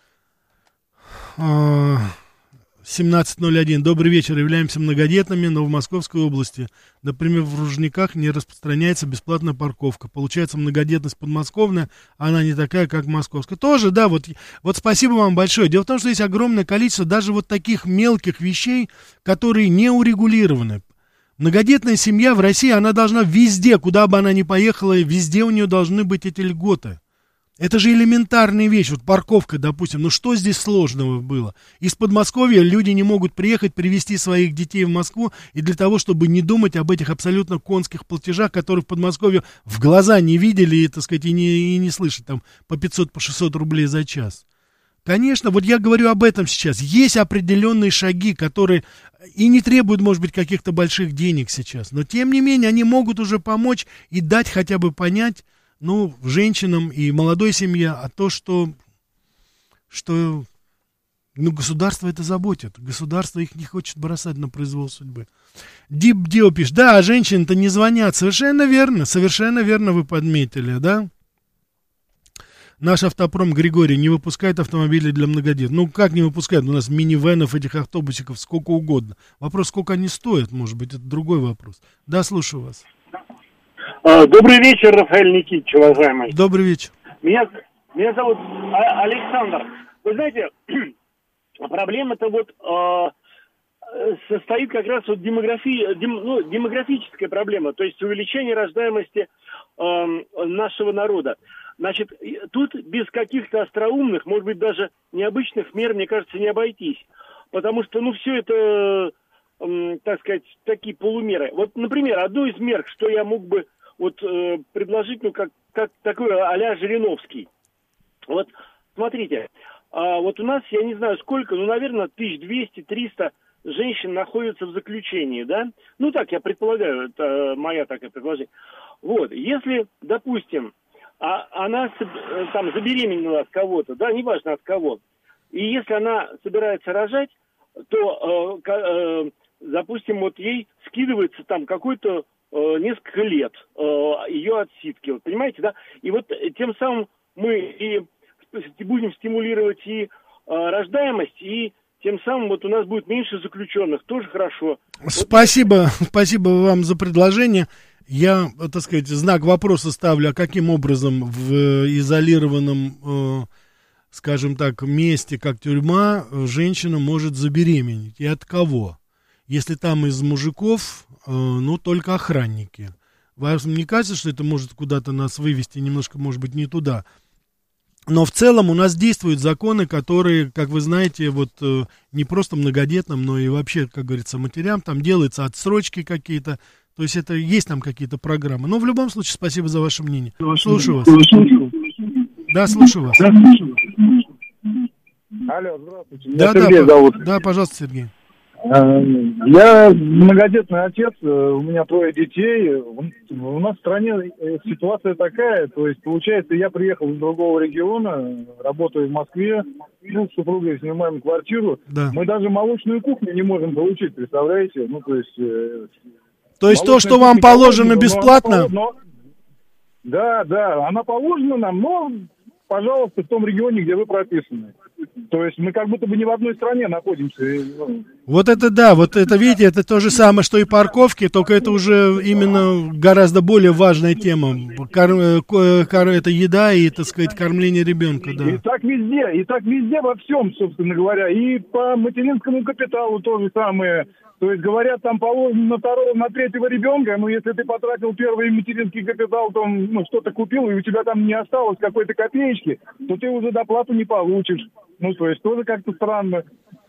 Speaker 1: семнадцать ноль один. Добрый вечер. Являемся многодетными, но в Московской области, например, в Ружниках не распространяется бесплатная парковка. Получается, многодетность подмосковная, она не такая, как московская. Тоже, да, вот, вот спасибо вам большое. Дело в том, что есть огромное количество даже вот таких мелких вещей, которые не урегулированы. Многодетная семья в России, она должна везде, куда бы она ни поехала, везде у нее должны быть эти льготы. Это же элементарная вещь, вот парковка, допустим, ну что здесь сложного было? Из Подмосковья люди не могут приехать, привезти своих детей в Москву, и для того, чтобы не думать об этих абсолютно конских платежах, которые в Подмосковье в глаза не видели, и, так сказать, и не, и не слышат, там, по пятьсот, по шестьсот рублей за час. Конечно, вот я говорю об этом сейчас. Есть определенные шаги, которые и не требуют, может быть, каких-то больших денег сейчас, но, тем не менее, они могут уже помочь и дать хотя бы понять, ну, женщинам и молодой семье, а то, что, что ну, государство это заботит. Государство их не хочет бросать на произвол судьбы. Дип Дио пишет, да, а женщины-то не звонят. Совершенно верно, совершенно верно вы подметили, да? Наш автопром Григорий не выпускает автомобили для многодетных. Ну, как не выпускает? У нас минивенов, этих автобусиков сколько угодно. Вопрос, сколько они стоят, может быть, это другой вопрос. Да, слушаю вас.
Speaker 15: Добрый вечер, Рафаэль Никитич, уважаемый.
Speaker 1: Добрый вечер.
Speaker 15: Меня, меня зовут Александр. Вы знаете, проблема-то вот э, состоит как раз вот демографи, дем, ну, демографическая проблема, то есть увеличение рождаемости э, нашего народа. Значит, тут без каких-то остроумных, может быть, даже необычных мер, мне кажется, не обойтись. Потому что, ну, все это, э, так сказать, такие полумеры. Вот, например, одну из мер, что я мог бы вот э, предложить, ну, как, как такой а-ля Жириновский. Вот, смотрите, а, вот у нас, я не знаю сколько, ну, наверное, тысяч двести - триста женщин находятся в заключении, да? Ну, так, я предполагаю, это моя такая предложение. Вот, если, допустим, а, она там забеременела от кого-то, да, неважно от кого, и если она собирается рожать, то, э, э, допустим, вот ей скидывается там какой-то несколько лет э, ее отсидки, вот, понимаете, да? И вот тем самым мы и будем стимулировать и э, рождаемость, и тем самым вот у нас будет меньше заключенных, тоже хорошо.
Speaker 1: Спасибо, вот. Спасибо вам за предложение. Я, так сказать, знак вопроса ставлю, а каким образом в изолированном, э, скажем так, месте, как тюрьма, женщина может забеременеть, и от кого? Если там из мужиков, э, ну, только охранники. Вам не кажется, что это может куда-то нас вывести немножко, может быть, не туда? Но в целом у нас действуют законы, которые, как вы знаете, вот э, не просто многодетным, но и вообще, как говорится, матерям, там делаются отсрочки какие-то. То есть это есть там какие-то программы. Но в любом случае, спасибо за ваше мнение. Слушаю вас. Да, слушаю вас.
Speaker 16: Алло, здравствуйте.
Speaker 1: Да, да,
Speaker 16: Сергей зовут.
Speaker 1: Да, пожалуйста, Сергей.
Speaker 16: Я многодетный отец, у меня трое детей. У нас в стране ситуация такая, то есть, получается, я приехал из другого региона, работаю в Москве, ну, с супругой снимаем квартиру. Да. Мы даже молочную кухню не можем получить, представляете? Ну, то есть...
Speaker 1: То есть то, что вам положено бесплатно?
Speaker 16: Но, да, да, она положена нам, но, пожалуйста, в том регионе, где вы прописаны. То есть мы как будто бы не в одной стране находимся.
Speaker 1: Вот это да, вот это, видите, это то же самое, что и парковки, только это уже именно гораздо более важная тема. Кор, кор, это еда и, так сказать, кормление ребенка, да.
Speaker 16: И так везде, и так везде во всем, собственно говоря. И по материнскому капиталу то же самое. То есть, говорят, там положено на второго, на третьего ребенка, но если ты потратил первый материнский капитал, там, ну, что-то купил, и у тебя там не осталось какой-то копеечки, то ты уже доплату не получишь. Ну, то есть, тоже как-то странно.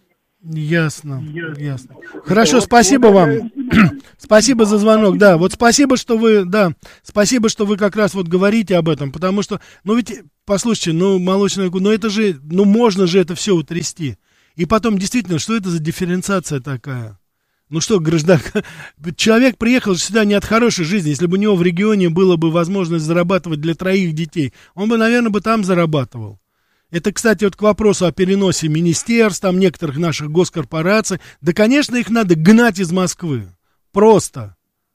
Speaker 1: Ясно, ясно. Хорошо, спасибо вам. Спасибо за звонок, да. Вот спасибо, что вы, да, спасибо, что вы как раз вот говорите об этом, потому что, ну ведь, послушайте, ну, молочная, ну это же, ну можно же это все утрясти. И потом, действительно, что это за дифференциация такая? Ну что, граждан, человек приехал сюда не от хорошей жизни. Если бы у него в регионе была бы возможность зарабатывать для троих детей, он бы, наверное, бы там зарабатывал. Это, кстати, вот к вопросу о переносе министерств, там некоторых наших госкорпораций. Да, конечно, их надо гнать из Москвы. Просто.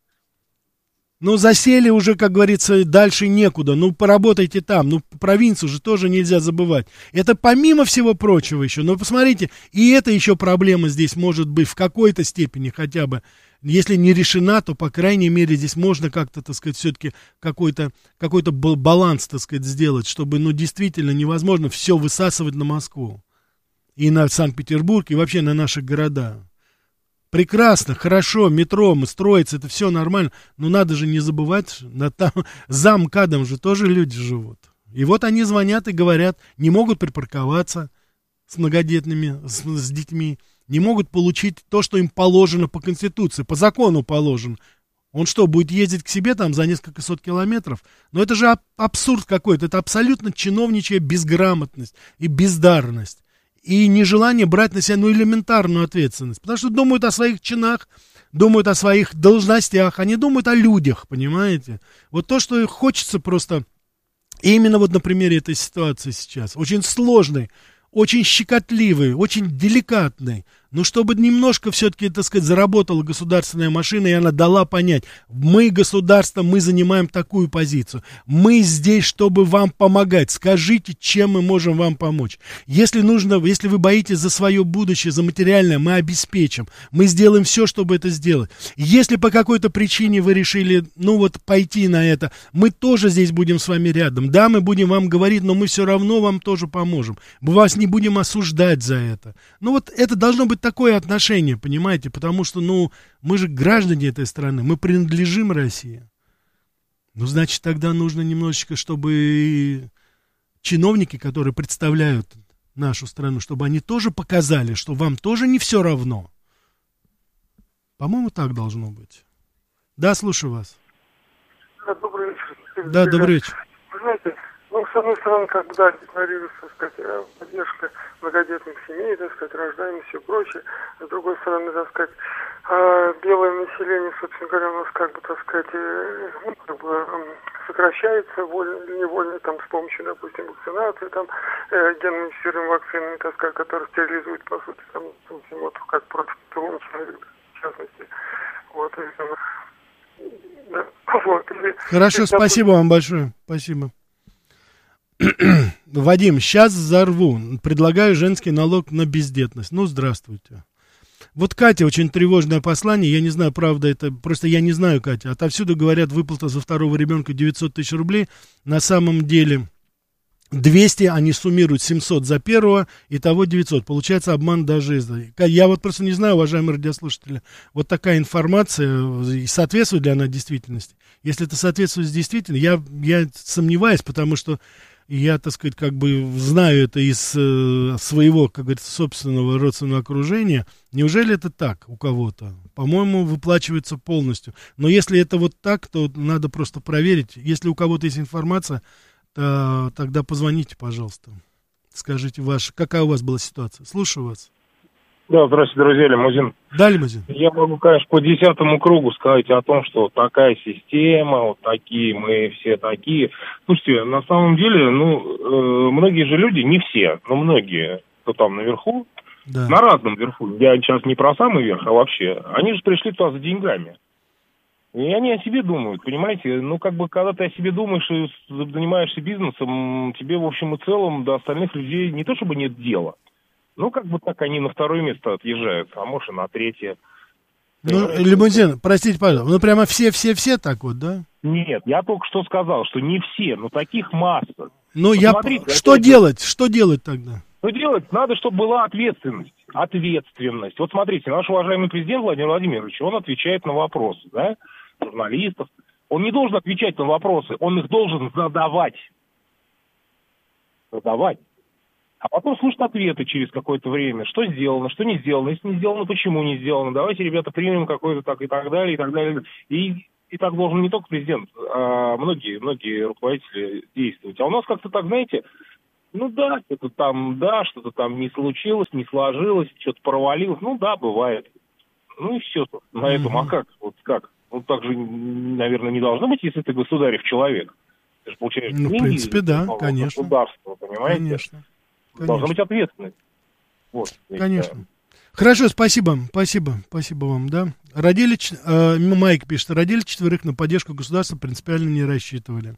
Speaker 1: Ну, засели уже, как говорится, дальше некуда. Ну, поработайте там. Ну, провинцию же тоже нельзя забывать. Это помимо всего прочего еще. Но посмотрите, и это еще проблема здесь может быть в какой-то степени хотя бы. Если не решена, то, по крайней мере, здесь можно как-то, так сказать, все-таки какой-то, какой-то баланс, так сказать, сделать, чтобы, ну, действительно невозможно все высасывать на Москву. И на Санкт-Петербург, и вообще на наши города. Прекрасно, хорошо, метро, строится, это все нормально, но надо же не забывать, там, за МКАДом же тоже люди живут. И вот они звонят и говорят, не могут припарковаться с многодетными, с, с детьми, не могут получить то, что им положено по Конституции, по закону положено. Он что, будет ездить к себе там за несколько сот километров? Но это же абсурд какой-то, это абсолютно чиновничья безграмотность и бездарность. И нежелание брать на себя, ну, элементарную ответственность. Потому что думают о своих чинах, думают о своих должностях, они думают о людях, понимаете? Вот то, что хочется просто, именно вот на примере этой ситуации сейчас, очень сложной, очень щекотливый, очень деликатный, но чтобы немножко все-таки, так сказать, заработала государственная машина, и она дала понять, мы, государство, мы занимаем такую позицию, мы здесь, чтобы вам помогать, скажите, чем мы можем вам помочь. Если нужно, если вы боитесь за свое будущее, за материальное, мы обеспечим, мы сделаем все, чтобы это сделать. Если по какой-то причине вы решили, ну вот, пойти на это, мы тоже здесь будем с вами рядом, да, мы будем вам говорить, но мы все равно вам тоже поможем, мы вас не будем осуждать за это. Ну вот это должно быть такое отношение, понимаете, потому что, ну, мы же граждане этой страны, мы принадлежим России. Ну, значит, тогда нужно немножечко, чтобы чиновники, которые представляют нашу страну, чтобы они тоже показали, что вам тоже не все равно. По-моему, так должно быть. Да, слушаю вас.
Speaker 17: Да, добрый вечер.
Speaker 1: Да, добрый вечер.
Speaker 17: Вы знаете, ну, с одной стороны, как бы, да, декларируется, так сказать, поддержка многодетных семей, так сказать, рождаемость и все прочее. С другой стороны, так сказать, белое население, собственно говоря, у нас, как бы, так сказать, ну, как бы, сокращается вольно или невольно, там, с помощью, допустим, вакцинации, там, генно-модифицированными вакцинами, так сказать, которые стерилизуют, по сути, там, вот, как против того человека, в частности. Вот, и, там, да, вот. И,
Speaker 1: Хорошо, и, спасибо вам большое. Спасибо. Вадим, сейчас взорву. Предлагаю женский налог на бездетность. Ну, здравствуйте. Вот Катя, очень тревожное послание. Я не знаю, правда это, просто я не знаю, Катя. Отовсюду говорят, выплата за второго ребенка девятьсот тысяч рублей. На самом деле двести, они суммируют семьсот за первого, итого девятьсот. Получается обман даже из... Я вот просто не знаю, уважаемые радиослушатели, вот такая информация, соответствует ли она действительности? Если это соответствует действительности, я, я сомневаюсь, потому что я, так сказать, как бы знаю это из э, своего, как говорится, собственного родственного окружения. Неужели это так у кого-то? По-моему, выплачивается полностью. Но если это вот так, то надо просто проверить. Если у кого-то есть информация, то тогда позвоните, пожалуйста. Скажите, ваш, какая у вас была ситуация. Слушаю вас.
Speaker 18: Да, здравствуйте, друзья, Лимузин.
Speaker 1: Да, Лимузин.
Speaker 18: Я могу, конечно, по десятому кругу сказать о том, что такая система, вот такие, мы все такие. Слушайте, на самом деле, ну, э, многие же люди, не все, но многие, кто там наверху, да. На разном верху, я сейчас не про самый верх, а вообще, они же пришли туда за деньгами. И они о себе думают, понимаете? Ну, как бы, когда ты о себе думаешь и занимаешься бизнесом, тебе, в общем и целом, до остальных людей не то чтобы нет дела, Ну, как бы так они на второе место отъезжают, а может и на третье.
Speaker 1: Ну, лимузин, простите, пожалуйста, ну прямо все-все-все так вот, да?
Speaker 18: Нет, я только что сказал, что не все, но таких масса.
Speaker 1: Ну, я... Что делать? Что делать тогда?
Speaker 18: Что делать? Надо, чтобы была ответственность. Ответственность. Вот смотрите, наш уважаемый президент Владимир Владимирович, он отвечает на вопросы, да, журналистов. Он не должен отвечать на вопросы, он их должен задавать. Задавать. А потом слушать ответы через какое-то время. Что сделано, что не сделано. Если не сделано, почему не сделано. Давайте, ребята, примем какое-то так и так далее, и так далее. И, и так должен не только президент, а многие, многие руководители действовать. А у нас как-то так, знаете, ну да, что-то там, да, что-то там не случилось, не сложилось, что-то провалилось. Ну да, бывает. Ну и все на этом. А как? Вот как? Ну так же, наверное, не должно быть, если ты государев человек. Ты же получаешь
Speaker 1: ну,
Speaker 18: деньги,
Speaker 1: в принципе, да, конечно.
Speaker 18: Государство, понимаете? Конечно. Конечно. Должна быть ответственность. Вот,
Speaker 1: конечно. Хорошо, спасибо, спасибо, спасибо вам, да. Родили, э, Майк пишет, родили четверых, на поддержку государства принципиально не рассчитывали.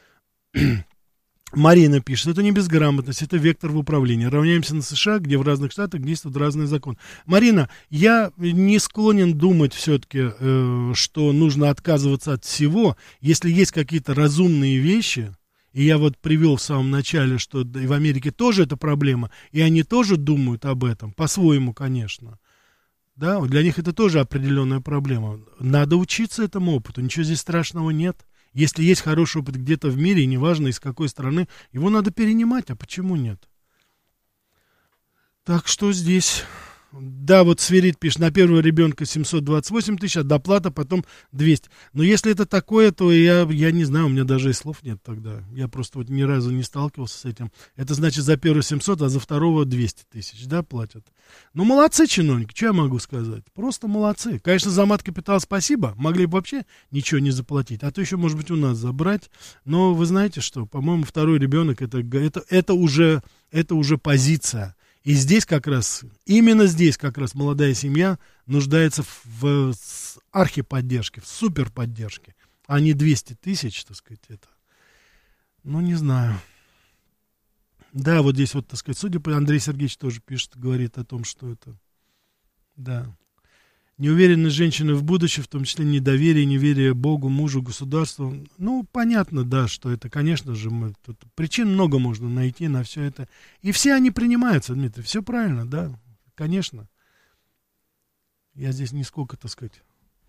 Speaker 1: Марина пишет, это не безграмотность, это вектор в управлении. Равняемся на США, где в разных штатах действуют разные законы. Марина, я не склонен думать все-таки, э, что нужно отказываться от всего, если есть какие-то разумные вещи. И я вот привел в самом начале, что и в Америке тоже это проблема, и они тоже думают об этом, по-своему, конечно. Да, для них это тоже определенная проблема. Надо учиться этому опыту, ничего здесь страшного нет. Если есть хороший опыт где-то в мире, и неважно из какой страны, его надо перенимать, а почему нет? Так что здесь... Да, вот Сверид пишет, на первого ребенка семьсот двадцать восемь тысяч, а доплата потом двести. Но если это такое, то я, я не знаю, у меня даже и слов нет тогда. Я просто вот ни разу не сталкивался с этим. Это значит за первого семьсот, а за второго двести тысяч, да, платят. Ну, молодцы чиновники, что я могу сказать? Просто молодцы. Конечно, за мат-капитал спасибо, могли бы вообще ничего не заплатить, а то еще, может быть, у нас забрать. Но вы знаете что, по-моему, второй ребенок, это, это, это, уже, это уже позиция. И здесь как раз, именно здесь как раз молодая семья нуждается в, в архиподдержке, в суперподдержке, а не двести тысяч, так сказать, это. Ну, не знаю. Да, вот здесь вот, так сказать, судя по... Андрей Сергеевич тоже пишет, говорит о том, что это, да. Неуверенность женщины в будущем, в том числе недоверие, неверие Богу, мужу, государству. Ну, понятно, да, что это, конечно же, мы, тут причин много можно найти на все это. И все они принимаются, Дмитрий, все правильно, да, конечно. Я здесь нисколько, так сказать.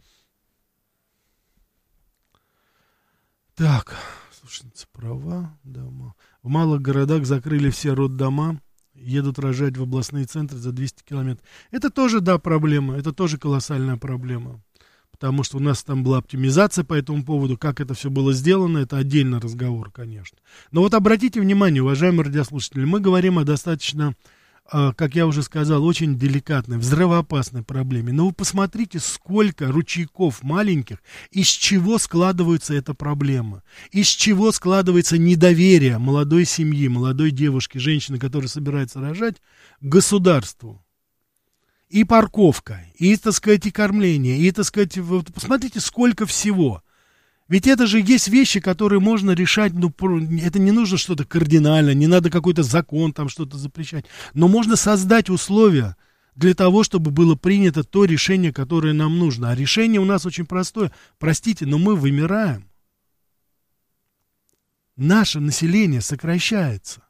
Speaker 1: Так, слушайте, права, дома. В малых городах закрыли все роддома. Едут рожать в областные центры за двести километров. Это тоже, да, проблема, это тоже колоссальная проблема. Потому что у нас там была оптимизация по этому поводу, как это все было сделано, это отдельный разговор, конечно. Но вот обратите внимание, уважаемые радиослушатели, мы говорим о достаточно, э, как я уже сказал, очень деликатной, взрывоопасной проблеме. Но вы посмотрите, сколько ручейков маленьких, из чего складывается эта проблема. Из чего складывается недоверие молодой семьи, молодой девушки, женщины, которая собирается рожать, к государству. И парковка, и, так сказать, и кормление, и, так сказать, вот посмотрите, сколько всего. Ведь это же есть вещи, которые можно решать, ну, это не нужно что-то кардинально, не надо какой-то закон там что-то запрещать, но можно создать условия для того, чтобы было принято то решение, которое нам нужно. А решение у нас очень простое. Простите, но мы вымираем. Наше население сокращается.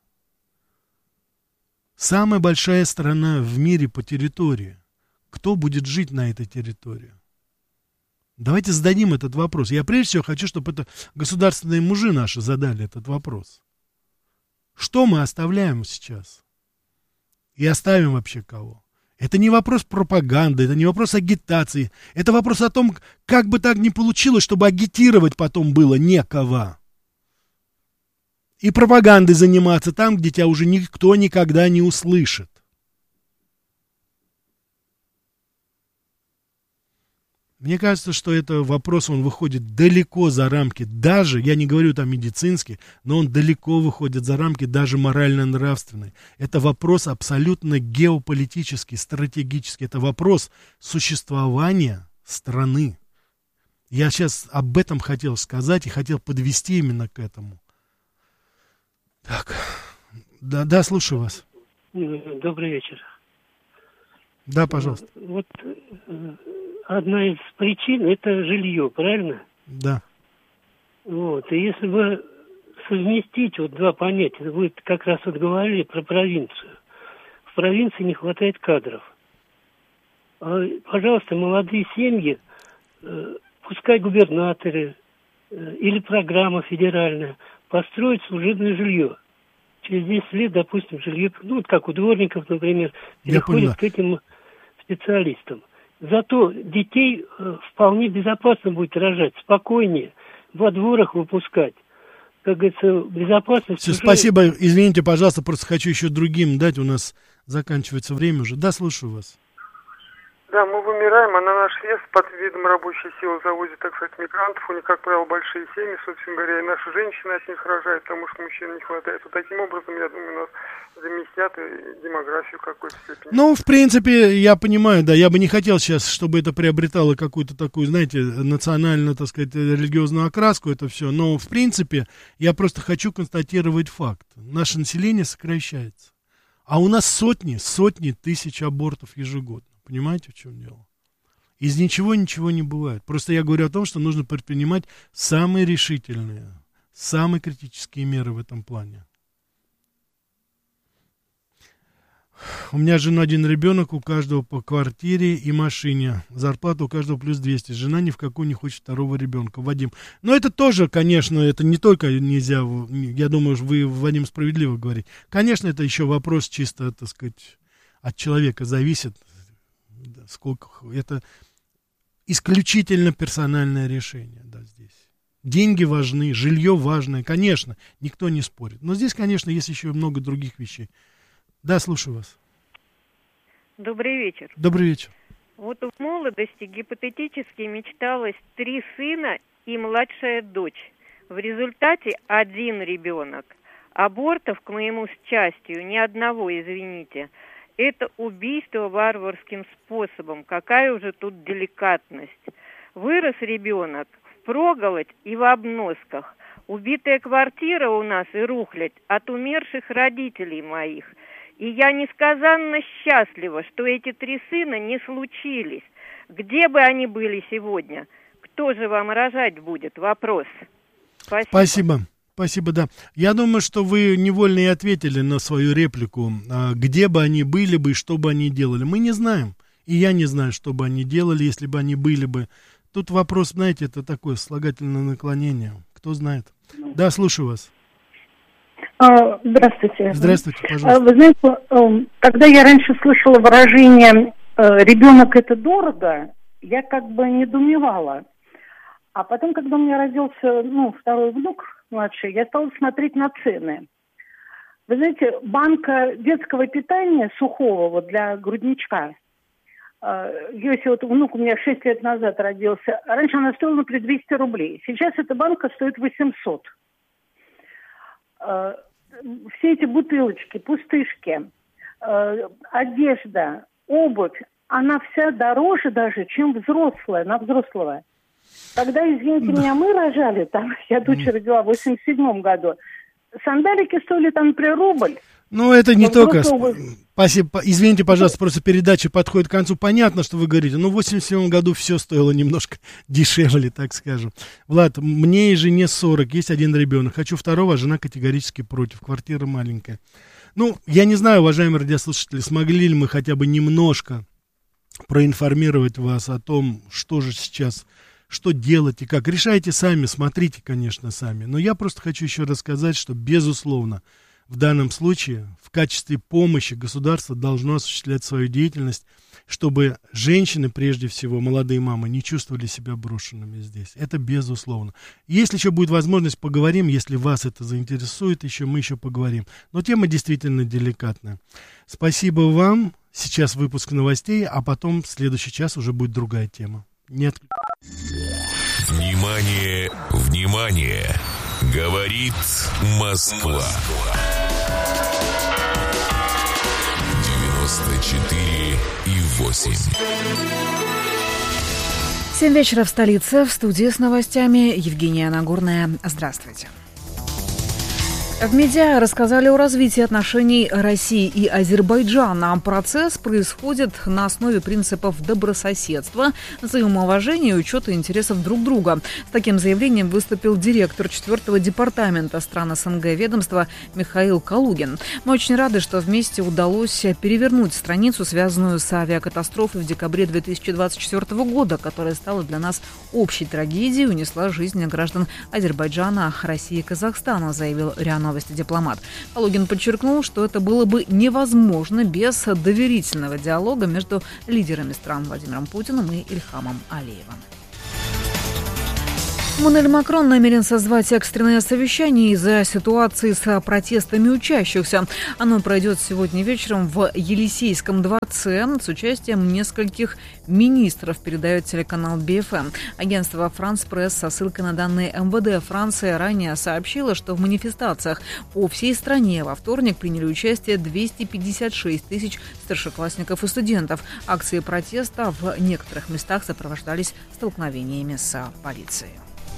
Speaker 1: Самая большая страна в мире по территории. Кто будет жить на этой территории? Давайте зададим этот вопрос. Я прежде всего хочу, чтобы это государственные мужи наши задали этот вопрос. Что мы оставляем сейчас? И оставим вообще кого? Это не вопрос пропаганды, это не вопрос агитации. Это вопрос о том, как бы так ни получилось, чтобы агитировать потом было некого. И пропагандой заниматься там, где тебя уже никто никогда не услышит. Мне кажется, что это вопрос, он выходит далеко за рамки, даже, я не говорю там медицинский, но он далеко выходит за рамки даже морально-нравственной. Это вопрос абсолютно геополитический, стратегический. Это вопрос существования страны. Я сейчас об этом хотел сказать и хотел подвести именно к этому. Так, да, да, слушаю вас.
Speaker 19: Добрый вечер.
Speaker 1: Да, пожалуйста.
Speaker 19: Вот одна из причин – это жилье, правильно?
Speaker 1: Да.
Speaker 19: Вот. И если бы совместить вот два понятия, вы как раз вот говорили про провинцию. В провинции не хватает кадров. А, пожалуйста, молодые семьи, э, пускай губернаторы э, или программа федеральная построят служебное жилье. Через десять лет, допустим, жилье, ну, вот как у дворников, например, переходит к этим специалистам. Зато детей э, вполне безопасно будет рожать, спокойнее, во дворах выпускать. Как говорится, безопасность...
Speaker 1: Все,
Speaker 19: уже...
Speaker 1: спасибо. Извините, пожалуйста, просто хочу еще другим дать. У нас заканчивается время уже. Да, слушаю вас.
Speaker 17: Да, мы вымираем, а на наш вес под видом рабочей силы завозят, так сказать, мигрантов. У них, как правило, большие семьи, собственно говоря, и наши женщины от них рожают, потому что мужчин не хватает. Вот таким образом, я думаю, нас заместят и демографию в какой-то степени.
Speaker 1: Ну, в принципе, я понимаю, да, я бы не хотел сейчас, чтобы это приобретало какую-то такую, знаете, национально, так сказать, религиозную окраску, это все. Но, в принципе, я просто хочу констатировать факт. Наше население сокращается. А у нас сотни, сотни тысяч абортов ежегодно. Понимаете, в чем дело? Из ничего ничего не бывает. Просто я говорю о том, что нужно предпринимать самые решительные, самые критические меры в этом плане. У меня жена, один ребенок, у каждого по квартире и машине. Зарплата у каждого плюс двести. Жена ни в какую не хочет второго ребенка. Вадим. Но это тоже, конечно, это не только нельзя, я думаю, вы, Вадим, справедливо говорите. Конечно, это еще вопрос чисто, так сказать, от человека зависит. Сколько, это исключительно персональное решение, да, здесь. Деньги важны, жилье важное, конечно, никто не спорит. Но здесь, конечно, есть еще много других вещей. Да, слушаю вас.
Speaker 20: Добрый вечер.
Speaker 1: Добрый вечер.
Speaker 20: Вот в молодости гипотетически мечталось три сына и младшая дочь. В результате один ребенок. Абортов, к моему счастью, ни одного, извините. Это убийство варварским способом. Какая уже тут деликатность. Вырос ребенок впроголодь и в обносках. Убитая квартира у нас и рухлядь от умерших родителей моих. И я несказанно счастлива, что эти три сына не случились. Где бы они были сегодня? Кто же вам рожать будет? Вопрос. Спасибо.
Speaker 1: Спасибо. Спасибо, да. Я думаю, что вы невольно и ответили на свою реплику. Где бы они были бы и что бы они делали. Мы не знаем. И я не знаю, что бы они делали, если бы они были бы. Тут вопрос, знаете, это такое слагательное наклонение. Кто знает. Да, слушаю вас.
Speaker 21: Здравствуйте.
Speaker 1: Здравствуйте, пожалуйста.
Speaker 21: Вы знаете, когда я раньше слышала выражение «ребенок – это дорого», я как бы недоумевала. А потом, когда у меня родился, ну, второй внук младший, я стала смотреть на цены. Вы знаете, банка детского питания сухого вот для грудничка, если вот внук у меня шесть лет назад родился, раньше она стоила, например, двести рублей. Сейчас эта банка стоит восемьсот. Все эти бутылочки, пустышки, одежда, обувь, она вся дороже даже, чем взрослая, на взрослого. Когда, извините меня, мы рожали, там, я дочь родила в восемьдесят седьмом году, сандалики стоили там, например, рубль.
Speaker 1: Ну, это не только...
Speaker 21: Взрослого...
Speaker 1: Спасибо. Извините, пожалуйста, просто передача подходит к концу. Понятно, что вы говорите, но в восемьдесят седьмом году все стоило немножко дешевле, так скажем. Влад, мне и жене сорок, есть один ребенок. Хочу второго, а жена категорически против. Квартира маленькая. Ну, я не знаю, уважаемые радиослушатели, смогли ли мы хотя бы немножко проинформировать вас о том, что же сейчас... Что делать и как. Решайте сами, смотрите, конечно, сами. Но я просто хочу еще рассказать, что, безусловно, в данном случае в качестве помощи государство должно осуществлять свою деятельность, чтобы женщины, прежде всего, молодые мамы, не чувствовали себя брошенными здесь. Это безусловно. Если еще будет возможность, поговорим. Если вас это заинтересует, еще мы еще поговорим. Но тема действительно деликатная. Спасибо вам. Сейчас выпуск новостей, а потом в следующий час уже будет другая тема. Нет.
Speaker 7: Внимание, внимание! Говорит Москва. девяносто четыре и восемь.
Speaker 8: Семь вечера в столице. В студии с новостями Евгения Нагорная. Здравствуйте. В медиа рассказали о развитии отношений России и Азербайджана. Процесс происходит на основе принципов добрососедства, взаимоуважения и учета интересов друг друга. С таким заявлением выступил директор четвертого департамента стран СНГ ведомства Михаил Калугин. Мы очень рады, что вместе удалось перевернуть страницу, связанную с авиакатастрофой в декабре две тысячи двадцать четвёртого года, которая стала для нас общей трагедией и унесла жизни граждан Азербайджана, России и Казахстана, заявил РИА Новости дипломат. Калугин подчеркнул, что это было бы невозможно без доверительного диалога между лидерами стран Владимиром Путиным и Ильхамом Алиевым. Эммануэль Макрон намерен созвать экстренное совещание из-за ситуации с протестами учащихся. Оно пройдет сегодня вечером в Елисейском дворце с участием нескольких министров, передает телеканал би эф эм. Агентство «Франс Пресс» со ссылкой на данные эм вэ дэ Франции ранее сообщило, что в манифестациях по всей стране во вторник приняли участие двести пятьдесят шесть тысяч старшеклассников и студентов. Акции протеста в некоторых местах сопровождались столкновениями с полицией.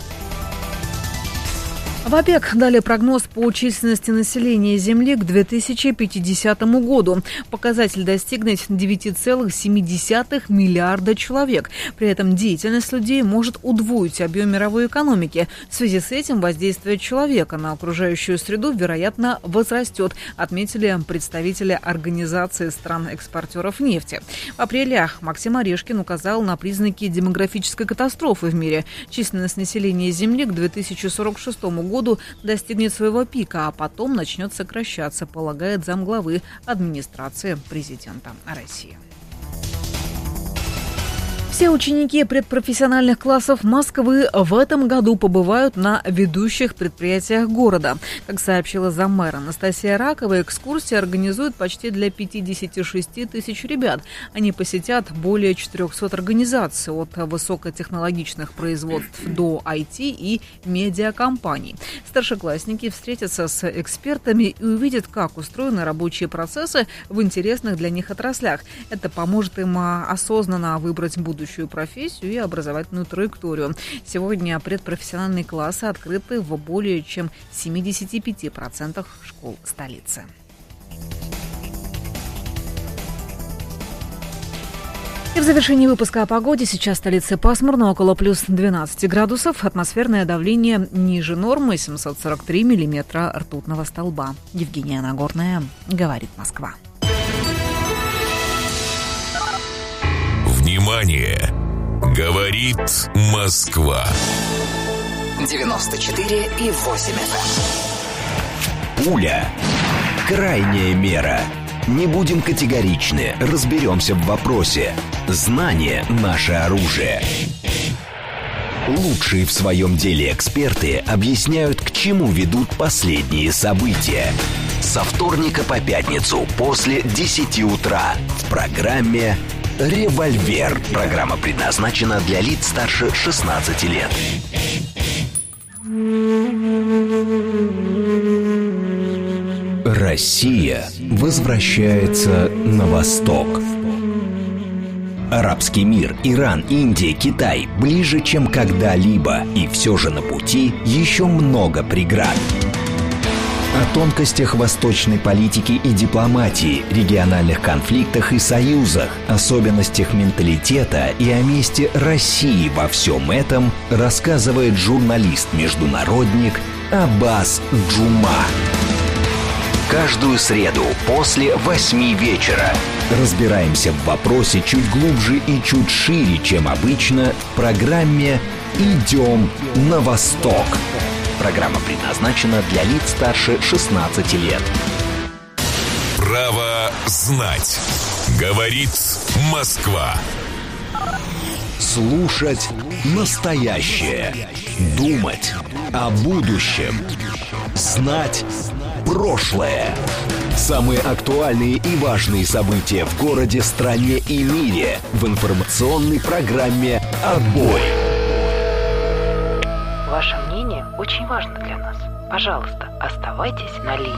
Speaker 8: В ОПЕК дали прогноз по численности населения Земли к две тысячи пятидесятому году. Показатель достигнет девять целых семь десятых миллиарда человек. При этом деятельность людей может удвоить объем мировой экономики. В связи с этим воздействие человека на окружающую среду, вероятно, возрастет, отметили представители Организации стран-экспортеров нефти. В апреле Максим Орешкин указал на признаки демографической катастрофы в мире. Численность населения Земли к две тысячи сорок шестому году году достигнет своего пика, а потом начнет сокращаться, полагает замглавы администрации президента России. Все ученики предпрофессиональных классов Москвы в этом году побывают на ведущих предприятиях города. Как сообщила заммэра Анастасия Ракова, экскурсии организуют почти для пятидесяти шести тысяч ребят. Они посетят более четырехсот организаций, от высокотехнологичных производств до ай ти и медиакомпаний. Старшеклассники встретятся с экспертами и увидят, как устроены рабочие процессы в интересных для них отраслях. Это поможет им осознанно выбрать будущее профессию и образовательную траекторию. Сегодня предпрофессиональные классы открыты в более чем семидесяти пяти процентах школ столицы. И в завершении выпуска о погоде. Сейчас в столице пасмурно, около плюс двенадцати градусов. Атмосферное давление ниже нормы, семьсот сорок три миллиметра ртутного столба. Евгения Нагорная, говорит Москва.
Speaker 7: Внимание! Говорит Москва.
Speaker 13: девяносто четыре и восемь эф эм.
Speaker 12: Пуля. Крайняя мера. Не будем категоричны, разберемся в вопросе. Знание – наше оружие. Лучшие в своем деле эксперты объясняют, к чему ведут последние события. Со вторника по пятницу после десяти утра в программе «Револьвер». Программа предназначена для лиц старше шестнадцати лет. Россия возвращается на восток. Арабский мир, Иран, Индия, Китай ближе, чем когда-либо. И все же на пути еще много преград. О тонкостях восточной политики и дипломатии, региональных конфликтах и союзах, особенностях менталитета и о месте России во всем этом рассказывает журналист-международник Аббас Джума. Каждую среду после восьми вечера разбираемся в вопросе чуть глубже и чуть шире, чем обычно, в программе «Идем на восток». Программа предназначена для лиц старше шестнадцати лет.
Speaker 7: Право знать. Говорит Москва.
Speaker 12: Слушать настоящее. Думать о будущем. Знать прошлое. Самые актуальные и важные события в городе, стране и мире в информационной программе «Отбой».
Speaker 2: Ваше мнение очень важно для нас. Пожалуйста, оставайтесь на линии.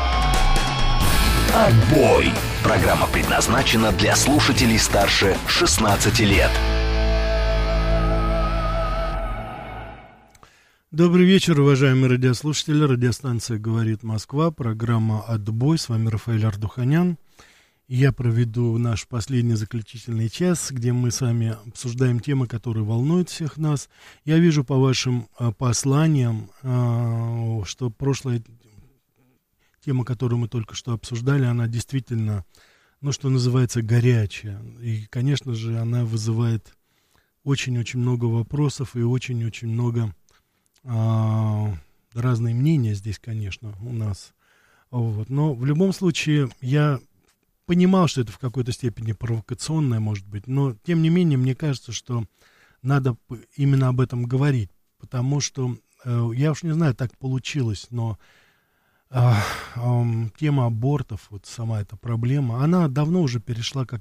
Speaker 12: «Отбой». Программа предназначена для слушателей старше шестнадцати лет.
Speaker 1: Добрый вечер, уважаемые радиослушатели. Радиостанция «Говорит Москва», программа «Отбой». С вами Рафаэль Ардуханян. Я проведу наш последний заключительный час, где мы с вами обсуждаем темы, которые волнуют всех нас. Я вижу по вашим а, посланиям, а, что прошлая тема, которую мы только что обсуждали, она действительно, ну, что называется, горячая. И, конечно же, она вызывает очень-очень много вопросов и очень-очень много а, разные мнения здесь, конечно, у нас. Вот. Но в любом случае я понимал, что это в какой-то степени провокационное, может быть, но, тем не менее, мне кажется, что надо именно об этом говорить, потому что, э, я уж не знаю, так получилось, но э, э, тема абортов, вот сама эта проблема, она давно уже перешла, как